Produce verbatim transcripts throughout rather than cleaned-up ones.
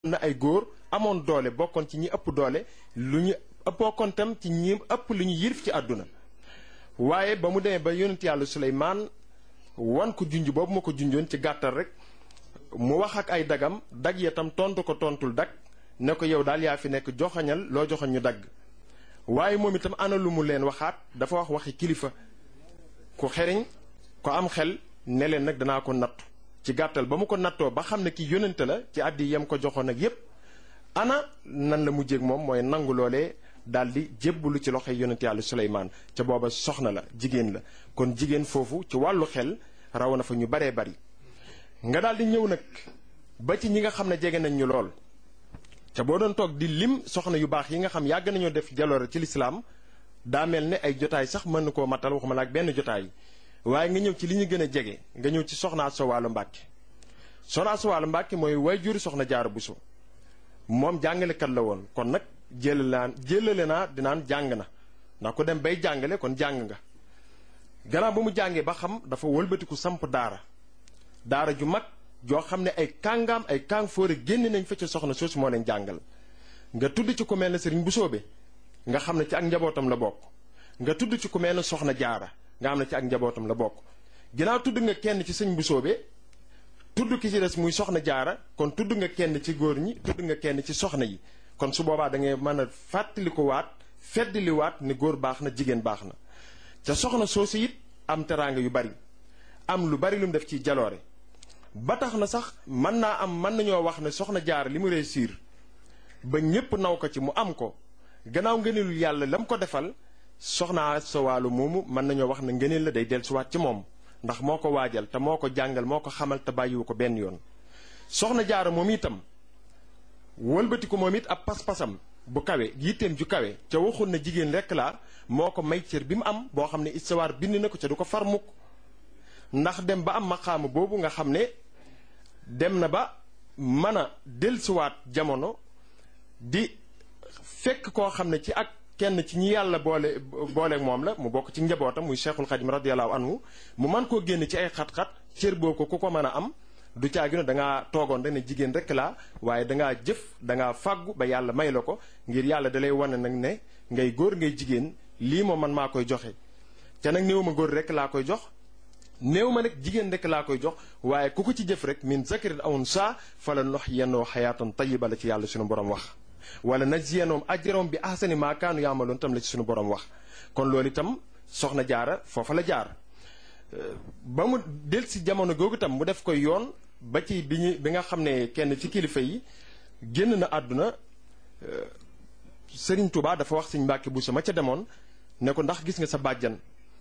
na ay góor amoon doole bokkoon ci ñi ëpp doole lu ñu bokkoon tam ci ñi ëpp lu ñu yilif ci àdduna waaye ba mu demee ba yonent yàlla Suleymaan wan ko junj boobu ma ko junjoon ci gàttal rek mu wax ak ay dagam dag ya tam tontu ko tontul dag ne ko yow daal yaa fi nekk joxañal loo joxañ ñu dagg waaye moom itam ana lu mu leen waxaat dafa wax waxi kilifa ku xeriñ ko am xel ne leen nag danaa ko nattu ci gàttal ba mu ko nattoo ba xam ne ki yónnante la ci àddi yam ko joxoon ak yépp ana nan la mujjéeg moom mooy nangu loolee daal di jébbalu ci loxoy yónnante yàlla Suleymaan ca booba soxna la jigéen la kon jigéen foofu ci wàllu xel raw na fa ñu baree bari nga daal di ñëw nag ba ci ñi nga xam ne jege nañ ñu lool ca boo doon toog di lim soxna yu baax yi nga xam yàgg nañoo def jaloore ci lislaam daa mel ne ay jotaay sax mën na koo matal waxuma la ak benn jotaay waaye nga ñëw ci li ñu gën a jege nga ñëw ci soxna Asta Walo Mbàkke soxna Asta Walo Mbàkke mooy waajur soxna Jaara Buso moom jàngalekat la woon kon nag jëlale naa jëlale naa dinaan jàng na ndax ku dem bay jàngale kon jàng nga gannaaw ba mu jàngee ba xam dafa wëlbatiku samp daara daara ju mag joo xam ne ay kàngaam ay kàng fóore génn nañ fa ca soxna soosu moo leen jàngal nga tudd ci ku mel ne Sëriñ Busoobe nga xam ne ci ak njabootam la bokk nga tudd ci ku mel ne soxna Jaara nga xam ne ci ak njabootam la bokk ginnaaw tudd nga kenn ci Sëriñ Busoobe tudd ki ci des muy soxna Jaara kon tudd nga kenn ci góor ñi tudd nga kenn ci soxna yi kon su boobaa da ngay mën a fàttaliku waat feddli waat ne góor baax na jigéen baax na ca soxna soosu it am teraanga yu bari am lu bari lu mu def ci jaloore ba tax na sax mën naa am mën nañoo wax ne soxna Jaara li mu réussir ba ñépp naw ko ci mu am ko gannaaw ngëneelul yàlla la mu ko defal soxna Asta Walo moomu mën nañoo wax ne ngëneel la day dellusiwaat ci moom ndax moo ko waajal te moo ko jàngal moo ko xamal te bàyyiwu ko benn yoon soxna Jaara moom itam wëlbati ko moom it ab pas-pasam bu kawe yitteem ju kawe ca waxul na jigéen rekk laa moo ko may cër bi mu am boo xam ne istawaar bind na ko ca du ko far mukk ndax dem ba am maqaama boobu nga xam ne dem na ba mën a dellusiwaat jamono di fekk koo xam ne ci ak kenn ci ñi yàlla boole booleeg moom la mu bokk ci njabootam muy Cheikhul Khadim radiyallahu anhu mu mën koo génn ci ay xat-xat cër boo ko ku ko mën a am du caagino da ngaa toogoon rek ne jigéen rek laa waaye dangaa jëf dangaa fàggu ba yàlla may la ko ngir yàlla dalay wane nag ne ngay góor ngay jigéen lii moom man maa koy joxe ca nag néew ma góor rek laa koy jox néew ma nag jigéen rek laa koy jox waaye ku ko ci jëf rek min zakarin aw unsaa fala nuhyiyannahu hayaatan tayyiba la ci yàlla suñu borom wax wala najziyannahum ajrahum bi ahsani maa kaanu ya'maluun tam la ci suñu borom wax kon loolu itam soxna Jaara foofa la jaar ba mu del si jamono googu itam mu def ko yoon ba ci bi ñu bi nga xam ne kenn ci kilifa yi génn na àdduna Sëriñ Tuubaa dafa wax Sëriñ Mbàkke Buso ma ca demoon ne ko ndax gis nga sa bàjjan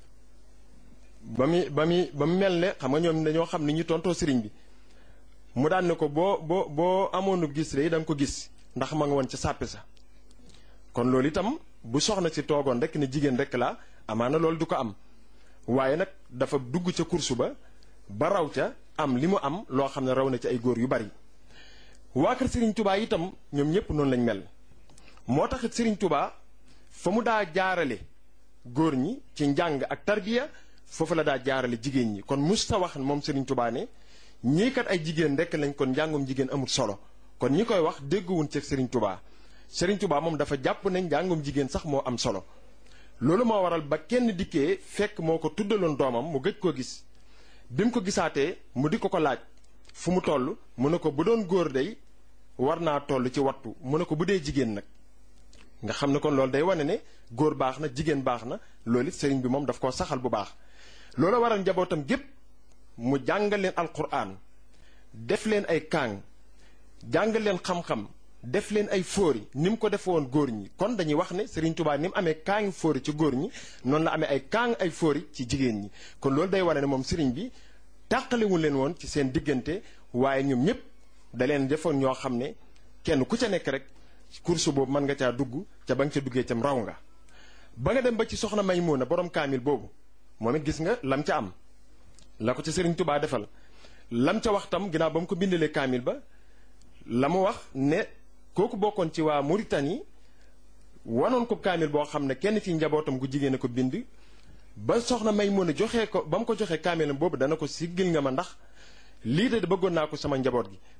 ba mu ba mu ba mu mel ne xam nga ñoom dañoo xam ni ñu tontoo sëriñ bi mu daan ne ko boo boo boo amoonu gis rek da nga ko gis ndax ma nga woon ca sàppe sa kon loolu itam bu soxna si toogoon rek ne jigéen rek la amaana loolu du ko am waaye nag dafa dugg ca kursu ba ba raw ca am li mu am loo xam ne raw na ci ay góor yu bari waa kër Sëriñ Tubaa itam ñoom ñëpp noonu lañ mel moo taxit Sëriñ Tubaa fa mu daa jaarale góor ñi ci njàng ak tarbiya foofu la daa jaarale jigéen ñi kon musta wax moom Sëriñ Tubaa ne ñii kat ay jigéen rekk lañ kon njàngum jigéen amul solo kon ñi koy wax dégguwun ci Sëriñ Tubaa Sëriñ Tubaa moom dafa jàpp ne njàngum jigéen sax moo am solo loolu moo waral ba kenn dikkee fekk moo ko tuddaloon doomam mu gëj koo gis bi mu ko gisaatee mu di ko ko laaj fu mu toll mu ne ko bu doon góor day war naa toll ci wattu mu ne ko bu dee jigéen nag nga xam ne kon loolu day wane ne góor baax na jigéen baax na loolu it sëriñ bi moom daf koo saxal bu baax loolu waral njabootam gépp mu jàngal leen alquran def leen ay kaang jàngal leen xam-xam def leen ay fóori ni mu ko defe woon góor ñi kon dañuy wax ne Sëriñ Tubaa ni mu amee kaangi fóori ci góor ñi noonu la amee ay kaang ay fóori ci jigéen ñi kon loolu day wane ne moom sëriñ bi tàqalewul leen woon ci seen diggante waaye ñoom ñëpp da leen defoon ñoo xam ne kenn ku ca nekk rek course boobu mën nga caa dugg ca ba nga ca duggee cam raw nga ba nga dem ba ci soxna Maymuna borom kaamil boobu moom it gis nga lam ca am la ko ca Sëriñ Tubaa defal lam ca wax tam ginnaaw ba mu ko bindalee kaamil ba la mu wax ne kooku bokkoon ci waa Mauritanie wanoon ko kaamil boo xam ne kenn ci njabootam gu jigéen a ko bind ba soxna Maymuna joxee ko ba mu ko joxee kaamilam boobu dana ko siggil nga ma ndax lii de bëggoon naa ko sama njaboot gi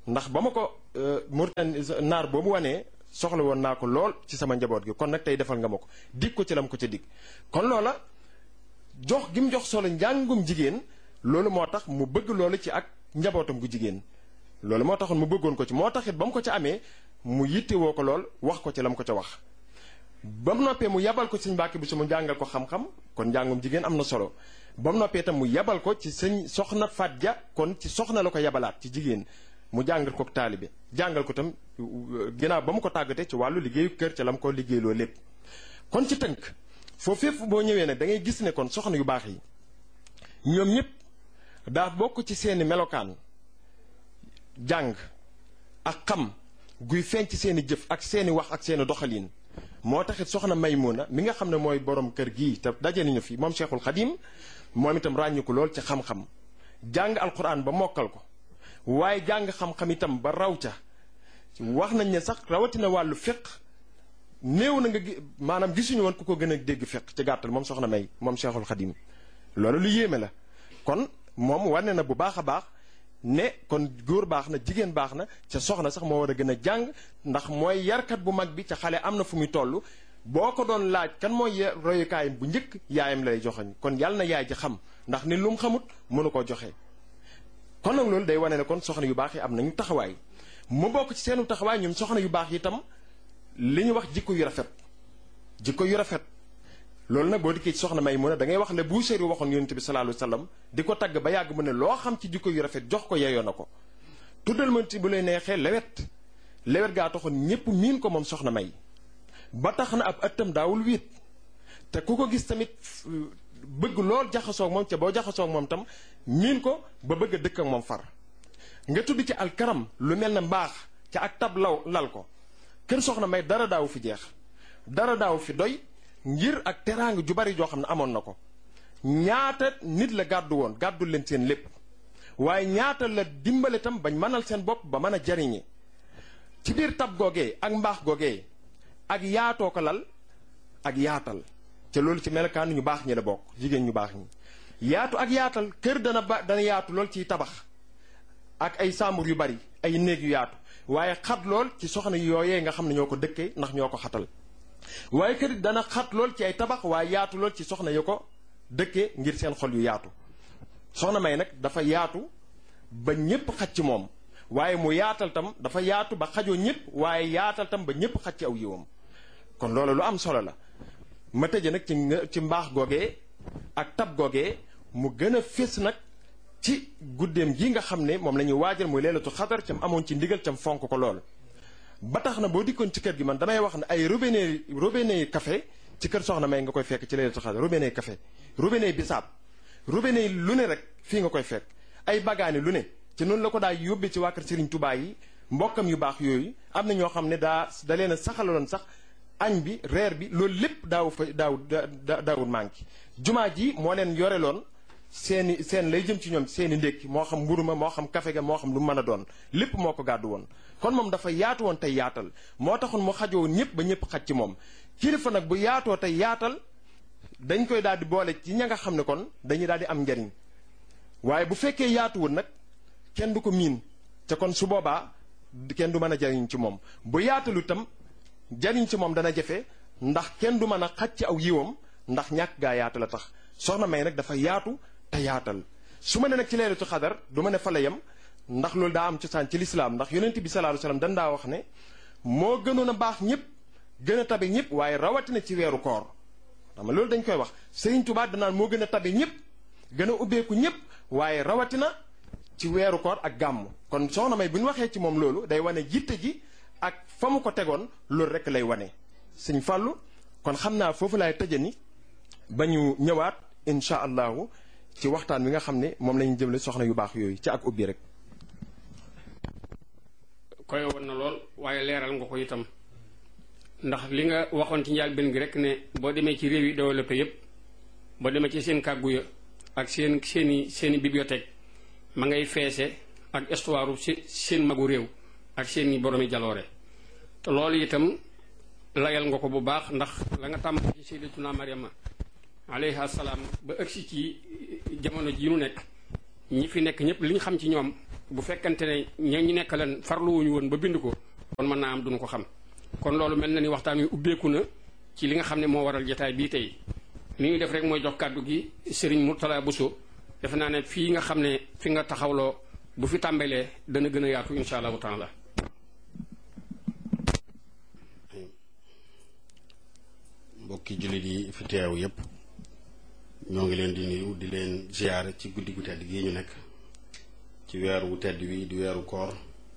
ndax ba ma ko Mauritanie naar boobu wanee soxla woon naa ko lool ci sama njaboot gi kon nag tey defal nga ma ko dig ko ci lam ko ca dig kon loola jox gi mu jox solo njàngum jigéen loolu moo tax mu bëgg loolu ci ak njabootam gu jigéen loolu moo taxoon mu bëggoon ko ci moo taxit ba mu ko ca amee mu yittewoo ko lool wax ko ci lam ko ca wax ba mu noppee mu yabal ko sëñ Mbàkke bi su mu jàngal ko xam-xam kon njàngum jigéen am na solo ba mu noppee itam mu yabal ko ci sëñ soxna Faat Ja kon ci soxna la ko yabalaat ci jigéen mu jàngal ko taalibe jàngal ko itam ginnaaw ba mu ko tàggatee ci wàllu liggéeyu kër ca la mu ko liggéeyloo lépp kon ci tënk foofu fépp boo ñëwee nag da ngay gis ne kon soxna yu baax yi ñoom ñëpp daa bokk ci seeni melokaan jàng ak xam guy feeñ ci seeni jëf ak seeni wax ak seeni doxalin moo taxit soxna Maymuna mi nga xam ne mooy borom kër gii te daje nañu fi moom Cheikhul Khadim moom itam ràññu ko lool ci xam-xam jàng alquran ba mokkal ko waaye jàng xam-xam itam ba raw ca wax nañ ne sax rawatina wàllu fiq néew na nga maanaam gisuñu woon ku ko gën a dégg fiq ci gàttal moom soxna May moom Cheikhul Khadim loolu lu yéeme la kon moom wane na bu baax a baax ne kon góor baax na jigéen baax na ca soxna sax moo war a gën a jàng ndax mooy yarkat bu mag bi ca xale am na fu muy toll boo ko doon laaj kan mooy royukaayam bu njëkk yaayam lay joxoñ kon yàlla na yaay ji xam ndax ni lu mu xamut mënu koo joxe. kon nag loolu day wane ne kon soxna yu baax yi am nañu taxawaay mu bokk ci seenu taxawaay ñoom soxna yu baax yi itam li ñu wax jikko yu rafet jikko yu rafet loolu nag boo dikkee ci soxna May mu ne da ngay wax le Buusiri waxoon yonent bi sallallahu alayhi wasallam di ko tagg ba yàgg mu ne loo xam ci jikko yu rafet jox ko yeyoo na ko tuddal ma ci bu lay neexee lewet lewet gaa taxoon ñépp miin ko moom soxna May ba tax na ab ëttam daawul wiit te ku ko gis tamit bëgg lool jaxasoo ak moom ca boo jaxasoo ak moom tam miin ko ba bëgg a dëkk ak moom far nga tudd ci alkaram lu mel ne mbaax ca ak tab law lal ko kër soxna May dara daawu fi jeex dara daawu fi doy ngir ak teraanga ju bari joo xam ne amoon na ko ñaata nit la gàddu woon gàddu leen seen lépp waaye ñaata la dimbale tam bañ mënal seen bopp ba mën a jariñe ci biir tab googee ak mbaax googee ak yaatoo ko lal ak yaatal te loolu ci melokaan ñu baax ñi la bokk jigéen ñu baax ñi yaatu ak yaatal kër dana ba dana yaatu lool ciy tabax ak ay sàmbur yu bari ay néeg yu yaatu waaye xat lool ci soxna yooyee nga xam ne ñoo ko dëkkee ndax ñoo ko xatal waaye kër dana xat lool ci ay tabax waaye yaatu lool ci soxna yu ko dëkkee ngir seen xol yu yaatu soxna May nag dafa yaatu ba ñépp xaj ci moom waaye mu yaatal tam dafa yaatu ba xajoo ñépp waaye yaatal tam ba ñépp xaj ci aw yiwam kon loolu lu am solo la ma tëje nag ci ci mbaax googee ak tab googee mu gën a fés nag ci guddeem gi nga xam ne moom la ñuy waajal muy leelatu xadar cam amoon ci ndigal cam fonk ko lool ba tax na boo dikkoon ci kër gi man damay wax ne ay robinet robinet café ci kër soxna May nga koy fekk ci leelatu xadar robinet café robinet bisaab robinet lu ne rek fii nga koy fekk ay bagaani lu ne ci noonu la ko daa yóbbee ci waa kër Serigne Touba yi mbokkam yu baax yooyu am na ñoo xam ne daa da leen a saxaloon sax añ bi reer bi loolu lépp daaw fa daaw daawul manqué jumaa ji moo leen yoreloon seeni seen lay jëm ci ñoom seeni ndékki moo xam mburu ma moo xam kafe ga moo xam lu mën a doon lépp moo ko gàddu woon kon moom dafa yaatu woon tey yaatal moo taxoon mu xajoo ñëpp ba ñëpp xaj ci moom kilifa nag bu yaatoo tey yaatal dañ koy daal di boole ci ña nga xam ne kon dañuy daal di am njariñ waaye bu fekkee yaatuwul nag kenn du ko miin te kon su boobaa kenn du mën a jariñ ci moom bu yaatalu itam jariñ ci moom dana jafe ndax kenn du mën a xaj ci aw yiwam ndax ñàkk gaa yaatu la tax soxna May nag dafa yaatu te yaatal su ma ne nag ci leelatu xadar du ma ne fa la yem ndax loolu daa am cosaan ci lislaam ndax yonent bi sallallahu alayhi wasallam dan daa wax ne moo gënoon a baax ñëpp gën a tabe ñëpp waaye rawatina ci weeru koor xam nga loolu dañ koy wax Sëriñ Tuubaa danaan moo gën a tabe ñëpp gën a ubbeeku ñëpp waaye rawatina ci weeru koor ak gàmm kon soxna May bu ñu waxee ci moom loolu day wane jitte ji ak fa mu ko tegoon loolu rek lay wane sëñ Fàllu kon xam naa foofu laay tëje ni ba ñu ñëwaat incha allahu ci waxtaan wi nga xam ne moom la ñu jëmle soxna yu baax yooyu ci ak ubbi rek. koy woon na lool waaye leeral nga ko itam ndax li nga waxoon ci njëlbéen gi rek ne boo demee ci réew yi développé yépp boo demee ci seen kàggu ya ak seen seeni seeni bibliothèque ma ngay feese ak histoire seen magu réew ak seeni boromi jaloore te loolu itam layal nga ko bu baax ndax la nga tàmm ci sayyidatuna Maryama alayha salaam ba ëgsi ci jamono ji nu nekk ñi fi nekk ñëpp li ñu xam ci ñoom bu fekkante ne ña ñu nekk leen farluwuñu woon ba bind ko kon mën naa am duñu ko xam kon loolu mel na ni waxtaan wi ubbeeku na ci li nga xam ne moo waral jotaay bii tey li ñuy def rek mooy jox kàddu gi Serigne Mourtala Bousso defe naa ne fii nga xam ne fi nga taxawloo bu fi tàmbalee dana gën a yaatu insha allahu taala. mbokki jullit yi fi teew yépp ñoo ngi leen di nuyu di leen ziyaare ci guddi gu tedd gi ñu nekk ci weeru wu tedd wi di weeru koor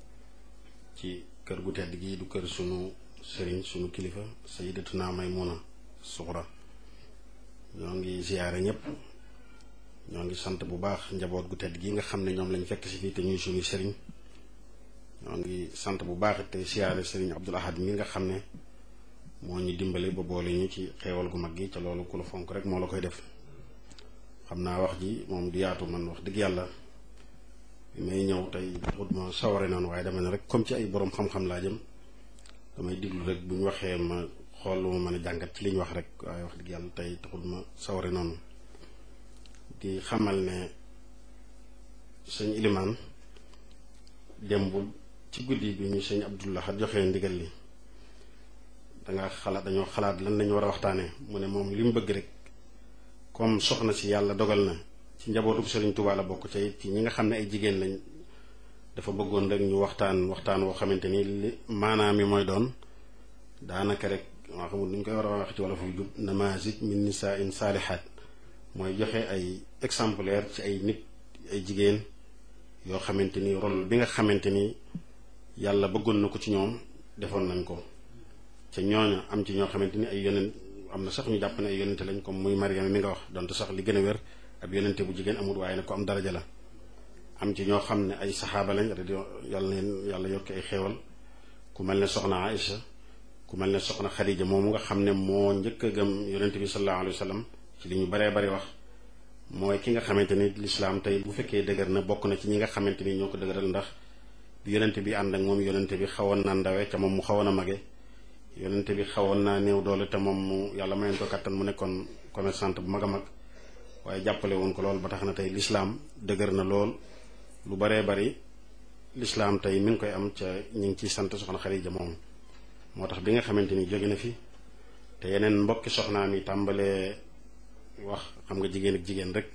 ci kër gu tedd gi du kër sunu sëriñ sunu kilifa sayyidatuna Maymuna Suxra ñoo ngi ziyaare ñépp ñoo ngi sant bu baax njaboot gu tedd gi nga xam ne ñoom lañ fekk si fii te ñuy suñu sëriñ ñoo ngi sant bu baax te ziyaare sëriñ Abdul Ahad mi nga xam ne moo ñu dimbale ba boole ñu ci xeewal gu mag gi ca loolu ku la fonk rek moo la koy def xam naa wax ji moom du yaatu man wax dëgg yàlla bi may ñëw tey xut ma saware noonu waaye dama ne rek comme ci ay boroom xam-xam laa jëm damay diglu rek bu ñu waxee ma xool lu ma mën a jàngat ci li ñu wax rek waaye wax dëgg yàlla tey taxul ma saware noonu di xamal ne sëñ Ilimaan démbul ci guddi bi ñu sëñ Abdullah joxee ndigal li danga xalaat dañoo xalaat lan lañu war a waxtaanee mu ne moom li mu bëgg rek comme soxna si yàlla dogal na ci njabootu Sëriñ Tuubaa la bokk ca it ci ñi nga xam ne ay jigéen lañ dafa bëggoon rek ñu waxtaan waxtaan woo xamante ni li maanaam mi mooy doon daanaka rek waa xamul nuñ koy war a wax ci wala fu jub namazij min nisaa'in saalihaat mooy joxe ay exemplaire ci ay nit ay jigéen yoo xamante ni rôle bi nga xamante ni yàlla bëggoon na ko ci ñoom defoon nañ ko ca ñooña am ci ñoo xamante ni ay yonent am na sax ñu jàpp ne ay yonente lañ comme muy Mariama mi nga wax donte sax li gën a wér ab yonente bu jigéen amul waaye nag ko am daraja la am ci ñoo xam ne ay saxaaba lañ radio yàlla neen yàlla yokki ay xéewal ku mel ne soxna Aïcha ku mel ne soxna Xadija moomu nga xam ne moo njëkk a gëm yonente bi sallallahu alayhi wa sallam ci li ñu baree bari wax mooy ki nga xamante ni lislaam tey bu fekkee dëgër na bokk na ci ñi nga xamante ni ñoo ko dëgëral ndax bi yonente bi ànd ak moom yonente bi xawoon na ndawe ca moom mu xawoon a mage yonente bi xawoon naa néew doole te moom mu yàlla mayoon ko kattan mu nekkoon commerçante bu mag a mag waaye jàppale woon ko lool ba tax na tey lislaam dëgër na lool lu baree bari lislaam tey mi ngi koy am ca ñu ngi ciy sant soxna Xadija moom moo tax bi nga xamante ni jóge na fi te yeneen mbokki soxnaam yi tàmbalee wax xam nga jigéen ak jigéen rek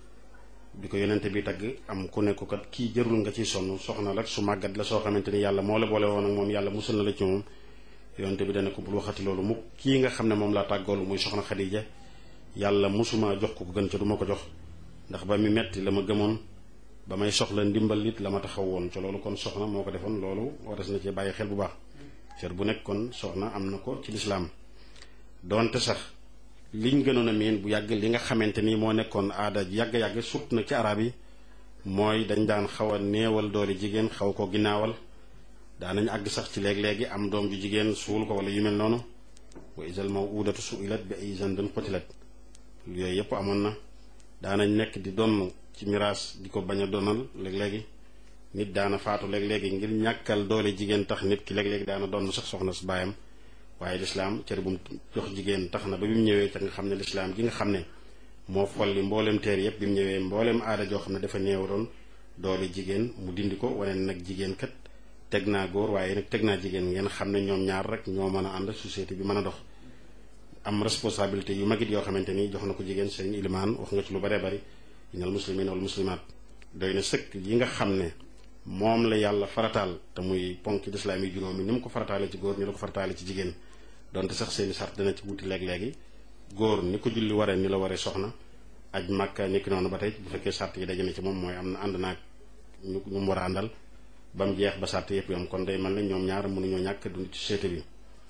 bi ko yonente bi tagg am ku ne ko kat kii jërul nga ciy sonn soxna rek su màggat la soo xamante ni yàlla moo la boole woon ak moom yàlla musul na la ci moom yonente bi dana ko bul waxati loolu mu kii nga xam ne moom laa tàggoolu muy soxna Xadija yàlla musuma jox ko ko gën ca du ma ko jox ndax ba mi metti la ma gëmoon ba may soxla ndimbal it la ma taxaw woon ca loolu kon soxna moo ko defoon loolu waras na ci bàyyi xel bu baax cër bu nekk kon soxna am na ko ci lislaam doonte sax liñ gënoon a miin bu yàgg li nga xamante ni moo nekkoon aada yàgg-yàgg sut na ci arab yi mooy dañ daan xaw a néewal doole jigéen xaw ko ginnaawal daanañ àgg sax ci léeg-léegi am doom ju jigéen suul ko wala yu mel noonu wa isal mawudatu suilat bi ay zanbin qutilat yooyu yëpp amoon na daanañ nekk di donn ci miraas di ko bañ a donal léeg-léegi nit daana faatu léeg-léegi ngir ñàkkal doole jigéen tax nit ki léeg-léegi daana donn sax soxna su baayam waaye lislaam cër bu mu jox jigéen tax na ba bi mu ñëwee ca nga xam ne lislaam gi nga xam ne moo folli mbooleem teer yëpp bi mu ñëwee mbooleem aada joo xam ne dafa néew doon doole jigéen mu dindi ko wane nag jigéen kat teg naa góor waaye nag teg naa jigéen ngeen xam ne ñoom ñaar rek ñoo mën a ànd société bi mën a dox am responsabilité yu magit yoo xamante ni jox na ko jigéen sëriñ Ilimaan wax nga ci lu baree bari inal muslimin wal muslimaat doy na sëkk yi nga xam ne moom la yàlla farataal te muy ponk lislaam yi juróomi ni mu ko farataale ci góor ni la ko farataale ci jigéen donte sax seeni sart dana ci wuti léeg-léegi góor ni ko julli waree ni la waree soxna aj Makka ni ki noonu ba tey bu fekkee sart yi daje na ci moom mooy am na ànd naag ñu ñu mu war a àndal ba mu jeex ba sart yëpp yom kon day mel ne ñoom ñaar mënuñoo ñàkk dund ci société bi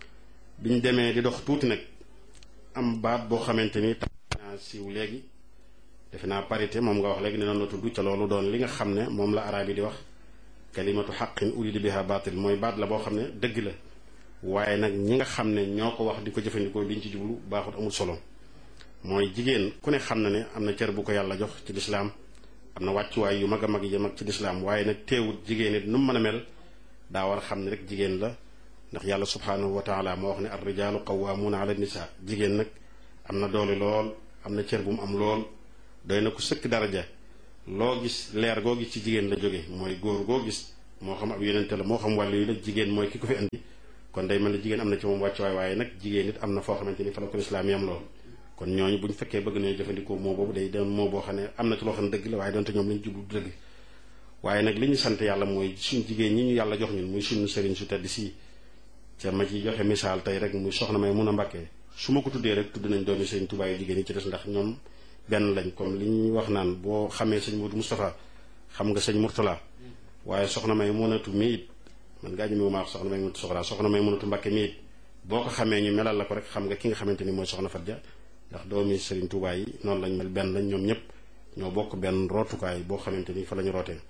biñ demee di dox tuuti nag am baat boo xamante ni naa siiw léegi defe naa parité moom nga wax léegi ne noonu la tudd ca loolu doon li nga xam ne moom la araab yi di wax kalimatu xaqin urida biha baatil mooy baat la boo xam ne dëgg la waaye nag ñi nga xam ne ñoo ko wax di ko jëfandikoo liñ ci jublu baaxut amul solo mooy jigéen ku ne xam na ne am na cër bu ko yàlla jox ci lislaam am na wàccuwaay yu mag a mag yi mag ci lislaam waaye nag teewut jigéen it nu mu mën a mel daa war a xam ne rek jigéen la ndax yàlla subhaanahu wa taala moo wax ne ar rijaalu qawwaamuuna ala nisaa jigéen nag am na doole lool am na cër bu mu am lool doy na ko sëkk daraja loo gis leer goo gis ci jigéen la jóge mooy góor goo gis moo xam ab yonente la moo xam wàllu yi la jigéen mooy ki ko fi indi kon day mel ne jigéen am na ci moom wàccuwaay waaye nag jigéen it am na foo xamante ni fa la ko lislaam yam lool kon ñooñu bu ñu fekkee bëgg nañu jëfandikoo moo boobu day doon moo boo xam ne am na ci loo xam ne dëgg la waaye doonte ñoom li ñu jublu dëgg waaye nag li ñu sant yàlla mooy suñ jigéen ñi ñu yàlla jox ñun muy suñu sëriñ su tedd si ca ma ci joxe misaal tey rek muy soxna may mun a mbàkkee su ma ko tuddee rek tudd nañ doomi sëriñ Tuubaa yu jigéen yi ci des ndax ñoom benn lañ comme li ñuy wax naan boo xamee sëñ Modou Moustapha xam nga sëñ Mourtala waaye soxna may mënatu mi it man gaa ñu mi ma wax soxna may mënatu soxla soxna may mënatu mbàkke mi it boo ko xamee ñu melal la ko rek xam nga ki nga xamante ni mooy soxna Fatja ndax doomi sëriñ Tuubaa yi noonu lañ mel benn lañ ñoom ñëpp ñoo bokk benn rootukaay boo xamante ni fa la ñu rootee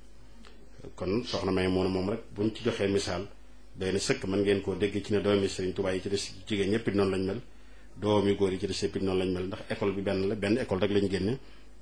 kon soxna may moona moom rek buñ ci joxee misaal day na sëkk mën ngeen koo dégg ci ne doomi sëriñ Tuubaa yi ci des jigéen ñëpp it noonu lañ mel doomi góor yi ci des yëpp it noonu lañ mel ndax école bi benn la benn école rek lañ génne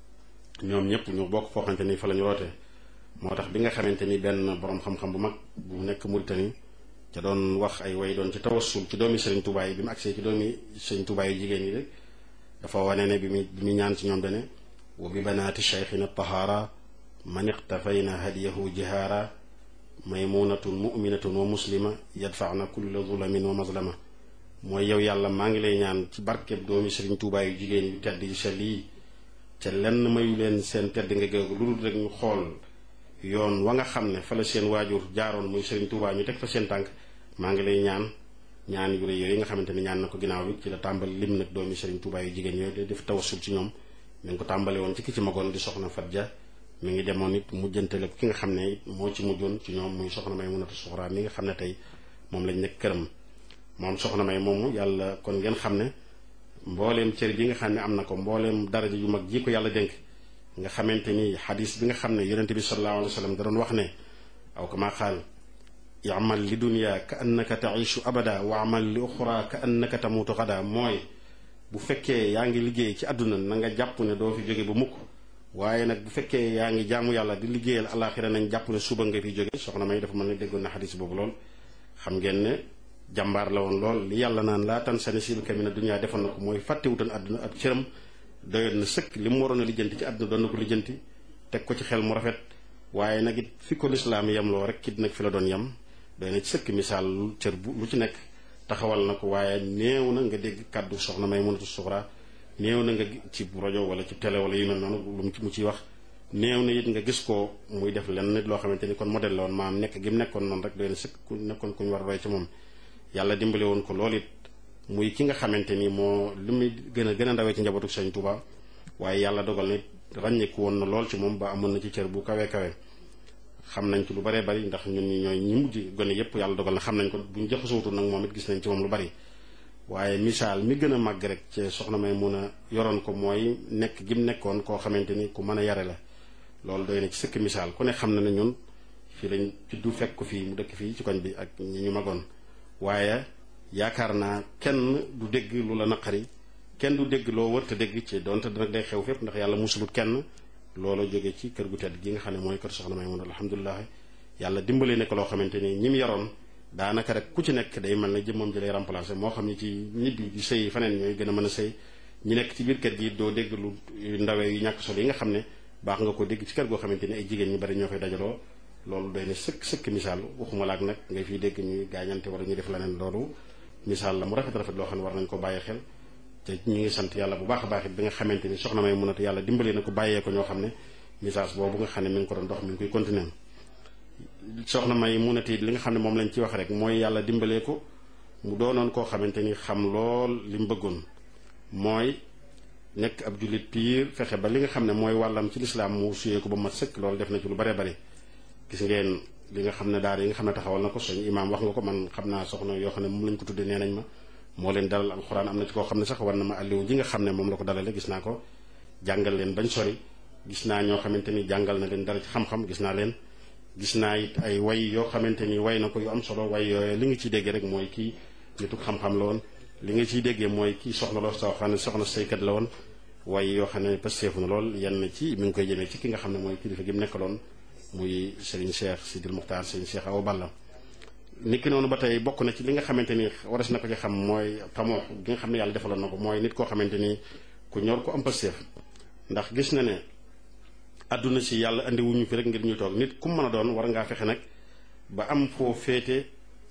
ñoom ñëpp ñu bokk foo xamante ni fa la ñu rootee moo tax bi nga xamante ni benn borom xam-xam bu mag bu nekk Mauritanie ca doon wax ay way doon ci tawassul ci doomi sëriñ Tuubaa yi bi mu agsee ci doomi sëriñ Tuubaa yu jigéen yi rek dafa wane ne bi mu bi mu ñaan ci ñoom dane wa bi banaati cheikhina tahaara man iqtafayna hadiyahu jihaara maymunatun muminatun wa muslima yadfaana kulla zulamin wa mazlama mooy yow yàlla maa ngi lay ñaan ci barkeb doomi sëriñ Tuubaa yu jigéen yu tedd yu sell yi ca lenn mayu leen seen tedd nga géegu lu dul rek ñu xool yoon wa nga xam ne fa la seen waajur jaaroon muy sëriñ Tuubaa ñu teg fa seen tànk maa ngi lay ñaan ñaan yu rëy yooyu nga xamante ni ñaan na ko ginnaaw bi ci la tàmbali lim nag doomi sëriñ Tuubaa yu jigéen yooyu def tawassul ci ñoom mi ngi ko tàmbale woon ci ki ci magoon di soxna Fatja mi ngi demoon it mujjantale ko ki nga xam ne moo ci mujjoon ci ñoom muy soxna may munatu suxraa mi nga xam ne tey moom lañ nekk këram moom soxna may moomu yàlla kon ngeen xam ne mbooleem cër bi nga xam ne am na ko mbooleem daraja yu mag ji ko yàlla dénk nga xamante ni xadis bi nga xam ne yonente bi sallallahu alayhi wa sallam da doon wax ne aw kama qaal yamal li dunya ka annaka taishu abada wa amal li uxra ka annaka tamutu xada mooy bu fekkee yaa ngi liggéey ci àdduna na nga jàpp ne doo fi jóge ba mukk waaye nag bu fekkee yaa ngi jaamu yàlla di liggéeyal alaxira nañ jàpp ne suba nga fi jóge soxna may dafa mën ne déggoon na xadis boobu lool xam ngeen ne jàmbaar la woon lool li yàlla naan laa tan sa nasiibaka mina dunya defoon na ko mooy fàttewutoon àdduna ab cëram doyoon na sëkk li mu waroon a lijjanti ci àdduna doon na ko lijjanti teg ko ci xel mu rafet waaye nag it fi ko lislaam yem loo rek kit nag fi la doon yem doy na ci sëkk misaal lu cër bu lu ci nekk taxawal na ko waaye néew na nga dégg kàddu soxna may mënatu suxraa néew na nga ci rajo wala ci télé wala yu mel noonu lu mu ciy wax néew na it nga gis ko muy def lenn nit loo xamante ni kon modèle la woon maam nekk gi mu nekkoon noonu rek doy na sëkk ku nekkoon ku ñu war a roy ci moom yàlla dimbale woon ko loolu it muy ki nga xamante ni moo li muy gën a gën a ndawee ci njabootu Sëriñ Tuubaa waaye yàlla dogal nit ràññeeku woon na lool ci moom ba amoon na ci cër bu kawe kawe xam nañ ci lu baree bari ndax ñun ñi ñooy ñi mujj gone yépp yàlla dogal na xam nañ ko bu ñu jaxasootu nag moom it gis nañ ci moom lu bari waaye misaal mi gën a màgg rek ci soxna may mun a yoroon ko mooy nekk gi mu nekkoon koo xamante ni ku mën a yare la loolu doy na ci sëkk misaal ku ne xam na ne ñun fii lañ juddu fekk ko fii mu dëkk fii ci koñ bi ak ñi ñu magoon waaye yaakaar naa kenn du dégg lu la naqari kenn du dégg loo wërta dégg ci donte nag day xew fépp ndax yàlla musulut kenn loola jóge ci kër gu tedd gi nga xam ne mooy kër soxna may mun alhamdulilah yàlla dimbale nekk loo xamante ni ñi mu yaroon daanaka rek ku ci nekk day mel ne jëmmam ji lay remplacer moo xam ne ci ñibbi di sëy faneen ñooy gën a mën a sëy ñi nekk ci biir kër gi doo dégg lu ndawee yu ñàkk solo yi nga xam ne baax nga ko dégg ci kër goo xamante ni ay jigéen ñu bari ñoo fay dajaloo loolu doy na sëkk sëkk misaal waxuma laak nag ngay fiy dégg ñuy gaañante wala ñuy def leneen loolu misaal la mu rafet rafet loo xam ne war nañ ko bàyyi xel te ñu ngi sant yàlla bu baax a baax it bi nga xamante ni soxna may mënatu yàlla dimbali na ko bàyyee ko ñoo xam ne message boobu nga xam ne mi ngi ko doon dox mi ngi koy continuer soxna may mënatu li nga xam ne moom lañ ci wax rek mooy yàlla dimbalee ko mu doonoon koo xamante ni xam lool li mu bëggoon mooy nekk ab jullit piir fexe ba li nga xam ne mooy wàllam ci lislaam mu suyee ko ba mat sëkk loolu def na ci lu bare bari gis ngeen li nga xam ne daara yi nga xam ne taxawal na ko sëñ imaam wax nga ko man xam naa soxna yoo xam ne moom lañ ko tuddee nee nañ ma moo leen dalal alxuraan am na ci koo xam ne sax war na ma àlliwu ji nga xam ne moom la ko dalale gis naa ko jàngal leen bañ sori gis naa ñoo xamante ni jàngal na leen dara ci xam-xam gis naa leen gis naa it ay way yoo xamante ni way na ko yu am solo way yooyu li nga ciy déggee rek mooy kii nitu xam-xam la woon li nga ciy déggee mooy kii soxna loo soo xam ne soxna saykat la woon way yoo xam ne pasteefu na lool yenn ci mi ngi koy jëmee ci ki nga xam ne mooy kilifa gi mu nekkaloon muy Serigne Cheikh Sidil Muxtaar Serigne Cheikh Awa Balla niki noonu ba tey bokk na ci li nga xamante ni waras na ko ci xam mooy tamoo gi nga xam ne yàlla defaloon na ko mooy nit koo xamante ni ku ñor ko am pasteef ndax gis na ne àdduna si yàlla andi wuñu fi rek ngir ñu toog nit ku mën a doon war ngaa fexe nag ba am foo féete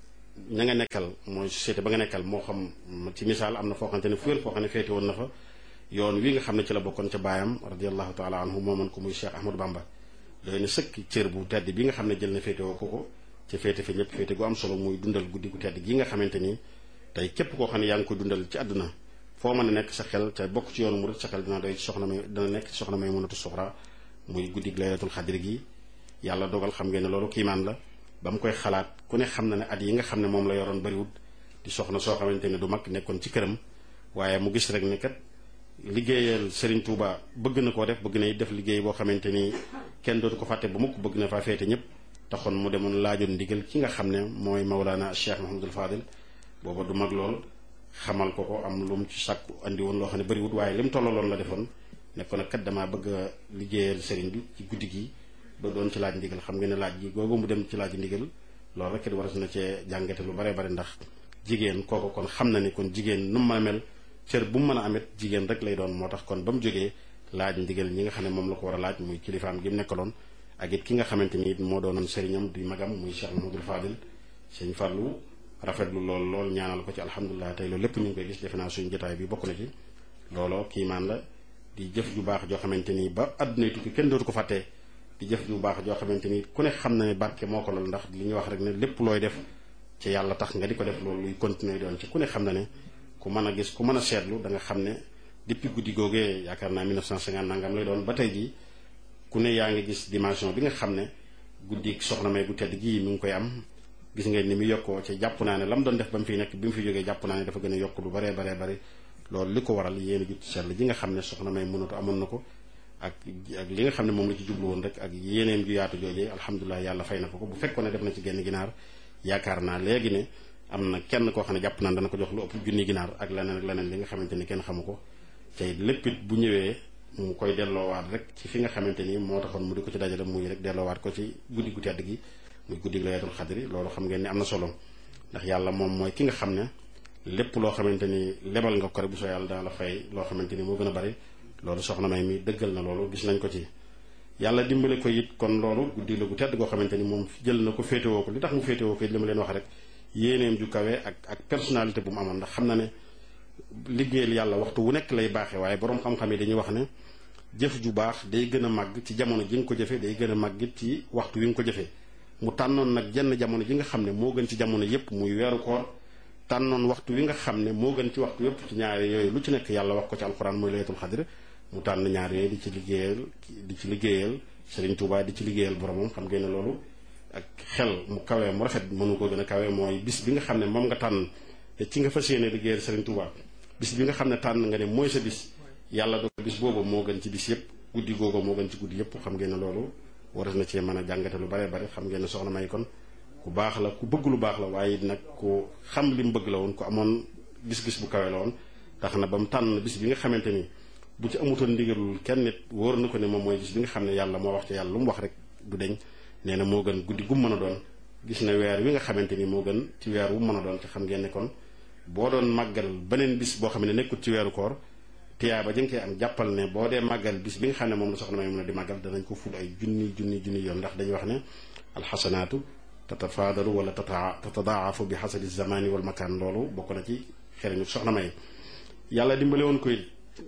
ña nga nekkal mooy société ba nga nekkal moo xam ci misaal am na foo xamante ne fu wér foo xam ne féete woon na fa yoon wi nga xam ne ci la bokkoon ca baayam radiallahu taala anhu mooman ko muy Cheikh Ahmadou Bamba doy na sëkk cër bu tedd bi nga xam ne jël na féete woo ko ko ci féete fi ñëpp féete gu am solo muy dundal guddi gu tedd gi nga xamante ni tey képp koo xam ne yaa ngi koy dundal ci àdduna foo mën a nekk sa xel te bokk ci yoonu murid sa xel dina doy ci soxna may dina nekk ci soxna may mënatu suxra muy guddi laylatul xadri gi yàlla dogal xam ngeen ne loolu kiimaan la ba mu koy xalaat ku ne xam na ne at yi nga xam ne moom la yoroon bariwut di soxna soo xamante ne du mag nekkoon ci këram waaye mu gis rek ne kat liggéeyal Serigne Touba bëgg na koo def bëgg na def liggéey boo xamante ni kenn dootu ko fàtte ba mukk bëgg na faa féete ñëpp taxoon mu demoon laajoon ndigal ki nga xam ne mooy Mawlana Cheikh Mahamadul Fadil booba du mag lool xamal ko ko am lu mu ci sàkku andi woon loo xam ne bariwut waaye li mu tollaloon la defoon nekkoon nag kat damaa bëgg a liggéeyal Serigne bi ci guddi gi ba doon ci laaj ndigal xam nga ne laaj gi googu mu dem ci laaj ndigal loolu rek it war na cee jàngate lu bare bare ndax jigéen kooku kon xam na ni kon jigéen nu mu mën a mel cër bu mu mën a amit jigéen rek lay doon moo tax kon ba mu jógee laaj ndigal ñi nga xam ne moom la ko war a laaj muy kilifaam gi mu nekkaloon ak it ki nga xamante ni it moo doonoon sëriñam di magam muy Cheikh Mahamadul Fadil sëñ Fallou rafetlu lool lool ñaanal ko ci alhamdulilah tey loolu lépp ñu ngi koy gis defe naa suñu jotaay bi bokk na ci looloo kiimaan la di jëf ju baax joo xamante ni ba àdduna tukki kenn dootu ko fàttee di jëf ju baax joo xamante ni ku ne xam na ne barke moo ko lool ndax li ñuy wax rek ne lépp looy def ci yàlla tax nga di ko def loolu luy continuer doon ci ku ne xam na ne ku mën a gis ku mën a seetlu da nga xam ne depuis guddi googee yaakaar naa mille neuf cent cinquante nangam lay doon ba tey jii ku ne yaa ngi gis dimension bi nga xam ne guddi soxna may gu tedd gii mi ngi koy am gis ngeen ni mu yokkoo ci jàpp naa ne la mu doon def ba mu fiy nekk bi mu fi jógee jàpp naa ne dafa gën a yokk lu baree baree bari loolu li ko waral yéen a jut seetlu ji nga xam ne soxna may mënatu amoon na ko ak ak li nga xam ne moom la ci jublu woon rek ak yéeneem ju yaatu joojee alhamdulilah yàlla fay na ko ko bu fekkoon ne def na ci genn ginaar yaakaar naa léegi ne am na kenn koo xam ne jàpp naan dana ko jox lu ëpp junni ginaar ak leneen ak leneen li nga xamante ni kenn xamu ko tey lépp it bu ñëwee mu koy delloowaat rek ci fi nga xamante ni moo taxoon mu di ko ci dajale muy rek delloowaat ko ci guddi gu tedd gi muy guddi laylatul xadri loolu xam ngeen ni am na solo ndax yàlla moom mooy ki nga xam ne lépp loo xamante ni lebal nga ko rek bu soo yàlla dana la fay loo xamante ni moo gën a bari loolu soxna may mi dëggal na loolu gis nañ ko ci yàlla dimbale ko it kon loolu guddi la gu tedd goo xamante ni moom jël na ko féetewoo ko li tax mu féetewoo ko it li ma leen wax rek yéeneem ju kawe ak ak personnalité bu mu amoon ndax xam na ne liggéeyal yàlla waxtu wu nekk lay baaxee waaye boroom xam-xam yi dañuy wax ne jëf ju baax day gën a màgg ci jamono ji nga ko jëfee day gën a màgg it ci waxtu wi nga ko jëfee mu tànnoon nag jenn jamono ji nga xam ne moo gën ci jamono yépp muy weeru koor tànnoon waxtu wi nga xam ne moo gën ci waxtu yépp ci ñaari yooyu lu ci nekk yàlla wax ko ci alxuraan mooy laylatul xadr mu tànn ñaar yooyu di ci liggéeyal di ci liggéeyal Serigne Touba di ci liggéeyal boromam xam ngeen ne loolu ak xel mu kawee mu rafet mënu ko gën a kawee mooy bis bi nga xam ne moom nga tànn te ci nga fas yéene liggéeyal Serigne Touba bis bi nga xam ne tànn nga ne mooy sa bis yàlla do bis boobu moo gën ci bis yépp guddi googu moo gën ci guddi yépp xam ngeen ne loolu waras na cee mën a jàngate lu bare bare xam ngeen ne soxna may kon ku baax la ku bëgg lu baax la waaye it nag ku xam li mu bëgg la woon ku amoon gis-gis bu kawe la woon tax na ba mu tànn bis bi nga xamante ni bu ci amutoon ndigalul kenn nit wóor na ko ne moom mooy bis bi nga xam ne yàlla moo wax ci yàlla lu mu wax rek du deñ nee na moo gën guddi gu mu mën a doon gis na weer wi nga xamante ni moo gën ci weer wu mën a doon te xam ngeen ne kon boo doon màggal beneen bis boo xam ne nekkul ci weeru koor tiyaa ba jëng koy am jàppal ne boo dee màggal bis bi nga xam ne moom la soxna may mën a di màggal danañ ko ful ay junni junni junni yoon ndax dañuy wax ne alxasanaatu tatafaadalu wala tata tatadaafu bi xasadi zamani wal makaan loolu bokk na ci xereñu soxna may yàlla dimbale woon koy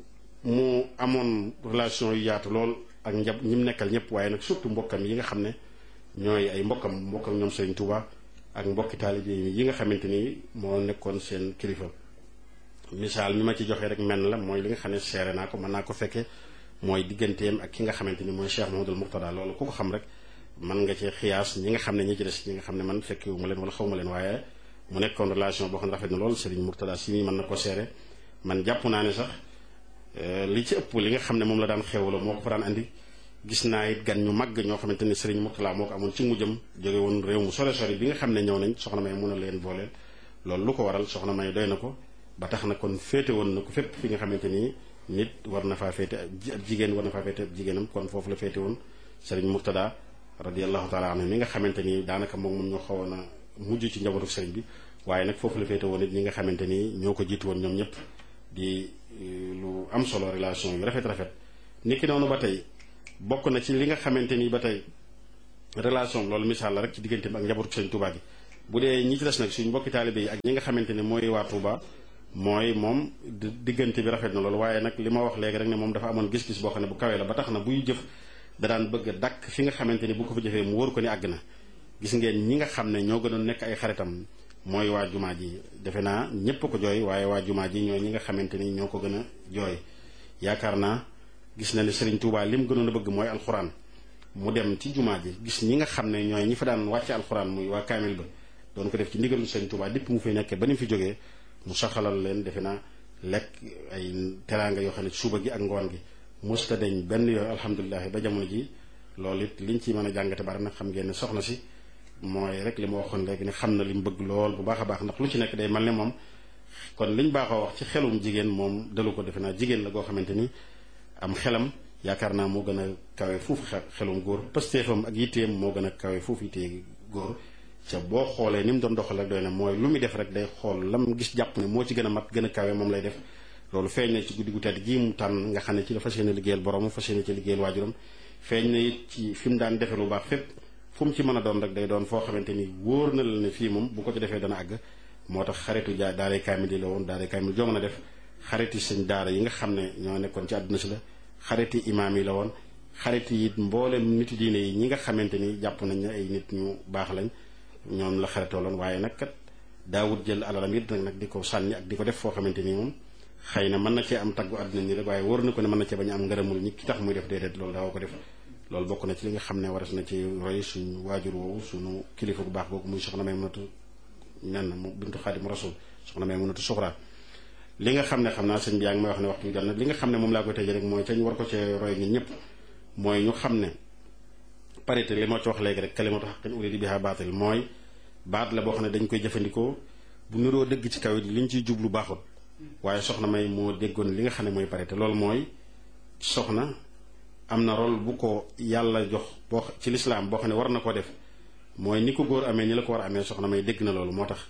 mu amoon relation yu yaatu lool ak njab ñi mu nekkal ñëpp waaye nag surtout mbokkam yi nga xam ne ñooy ay mbokkam mbokkam ñoom Serigne Touba ak mbokki taalibe yi nga xamante ni moo nekkoon seen kilifa misaal mi ma ci joxee rek menn la mooy li nga xam ne seere naa ko mën naa ko fekke mooy digganteem ak ki nga xamante ni mooy Cheikh Mahamadul Murtada loolu ku ko xam rek mën nga ci xiyaas ñi nga xam ne ñi ci des ñi nga xam ne man fekkewu ma leen wala xaw ma leen waaye mu nekkoon relation boo xam ne rafet na lool Serigne Murtada si mi mën na ko seere man jàpp naa ne sax li ci ëpp li nga xam ne moom la daan xewlo moo ko fa daan andi gis naa it gan ñu màgg ñoo xamante ni Serigne Murtada moo ko amoon ci mujjam jóge woon réew mu sore sore bi nga xam ne ñëw nañ soxna may mun a leen booleel loolu lu ko waral soxna may doy na ko ba tax na kon féete woon na ko fépp fi nga xamante ni nit war na faa féete ab jigéen war na faa féete ab jigéenam kon foofu la féete woon Serigne Murtada radiallahu taala anhu mi nga xamante ni daanaka moom moom ñoo xawoon a mujj ci njabootu Serigne bi waaye nag foofu la féete woon it ñi nga xamante ni ñoo ko jiitu woon ñoom ñëpp di lu am solo relation yu rafet rafet niki noonu ba tey bokk na ci li nga xamante ni ba tey relation loolu misaal la rek ci diggante bi ak njabootu Sëñ Touba gi bu dee ñi ci des nag suñ mbokki taalibe yi ak ñi nga xamante ni mooy waa Touba mooy moom diggante bi rafet na loolu waaye nag li ma wax léegi rek ne moom dafa amoon gis-gis boo xam ne bu kawee la ba tax na buy jëf da daan bëgg a dàkk fi nga xamante ni bu ko fa jëfee mu wóor ko ni àgg na gis ngeen ñi nga xam ne ñoo gënoon nekk ay xaritam mooy waa jumaa ji defe naa ñépp ko jooy waaye waa jumaa ji ñooy ñi nga xamante ni ñoo ko gën a jooy yaakaar naa gis na ne Serigne Touba lim gënoon a bëgg mooy alxuraan mu dem ci jumaa ji gis ñi nga xam ne ñooy ñi fa daan wàcce alxuraan muy waa kaamil ba doon ko def ci ndigalu Serigne Touba dipp mu fay nekkee ba ni mu fi jógee mu saxalal leen defe naa lekk ay teraanga yoo xam ne suba gi ak ngoon gi musta deñ benn yooyu alhamdulilah ba jamono ji loolu it liñ ci mën a jàngate bari nag xam ngeen ne soxna si mooy rek li ma waxoon léegi ne xam na li mu bëgg lool bu baax a baax ndax lu ci nekk day mel ne moom kon liñ baaxoo wax ci xelum jigéen moom dalu ko defe naa jigéen la goo xamante ni am xelam yaakaar naa moo gën a kawe fuufu xelum góor pëstéefam ak yitteem moo gën a kawe fuufu yittee góor ca boo xoolee ni mu doon doxal rek doy na mooy lu muy def rek day xool lam gis jàpp ne moo ci gën a mat gën a kawe moom lay def loolu feeñ na ci guddi gu tedd gii mu tànn nga xam ne ci la fas yéene liggéeyal borom fas yéene ci liggéeyal waajuram feeñ na it ci fi mu daan defe lu baax fépp fu mu ci mën a doon rek day doon foo xamante ni wóor na la ne fii moom bu ko ci defee dana àgg moo tax xaritu jaa daaray kaamil yi la woon daaray kaamil joo mën a def xariti sëñ daara yi nga xam ne ñoo nekkoon ci àdduna si la xariti imaam yi la woon xariti it mboolem nit diine yi ñi nga xamante ni jàpp nañ ne ay nit ñu baax lañ ñoom la xaritoo loon waaye nag kat daawut jël alalam it nag nag di ko sànni ak di ko def foo xamante ni moom xëy na mën na cee am taggu àdduna ni rek waaye wóor na ko ne mën na cee bañ a am ngërëmul ñi ki tax muy def déedéet loolu daaw ko def loolu bokk na ci li nga xam ne waras na ci roy suñu waajur woowu suñu kilifa bu baax googu muy soxna may mënatu nen mu bintu xaadim rasul soxna may mënatu suxra li nga xam ne xam naa sëñ bi yaa ngi may wax ne waxtu bi jot na li nga xam ne moom laa koy tëjee rek mooy ca ñu war ko cee roy ñun ñëpp mooy ñu xam ne parité li ma ci wax léegi rek kalimatu haqqin urida biha baatil mooy baat la boo xam ne dañ koy jëfandikoo bu niroo dëgg ci kaw it li ñu ciy jublu baaxul waaye soxna may moo déggoon li nga xam ne mooy parité loolu mooy soxna am na rôle bu ko yàlla jox boo ci lislaam boo xam ne war na ko def mooy ni ko góor amee ni la ko war a amee soxna may dégg na loolu moo tax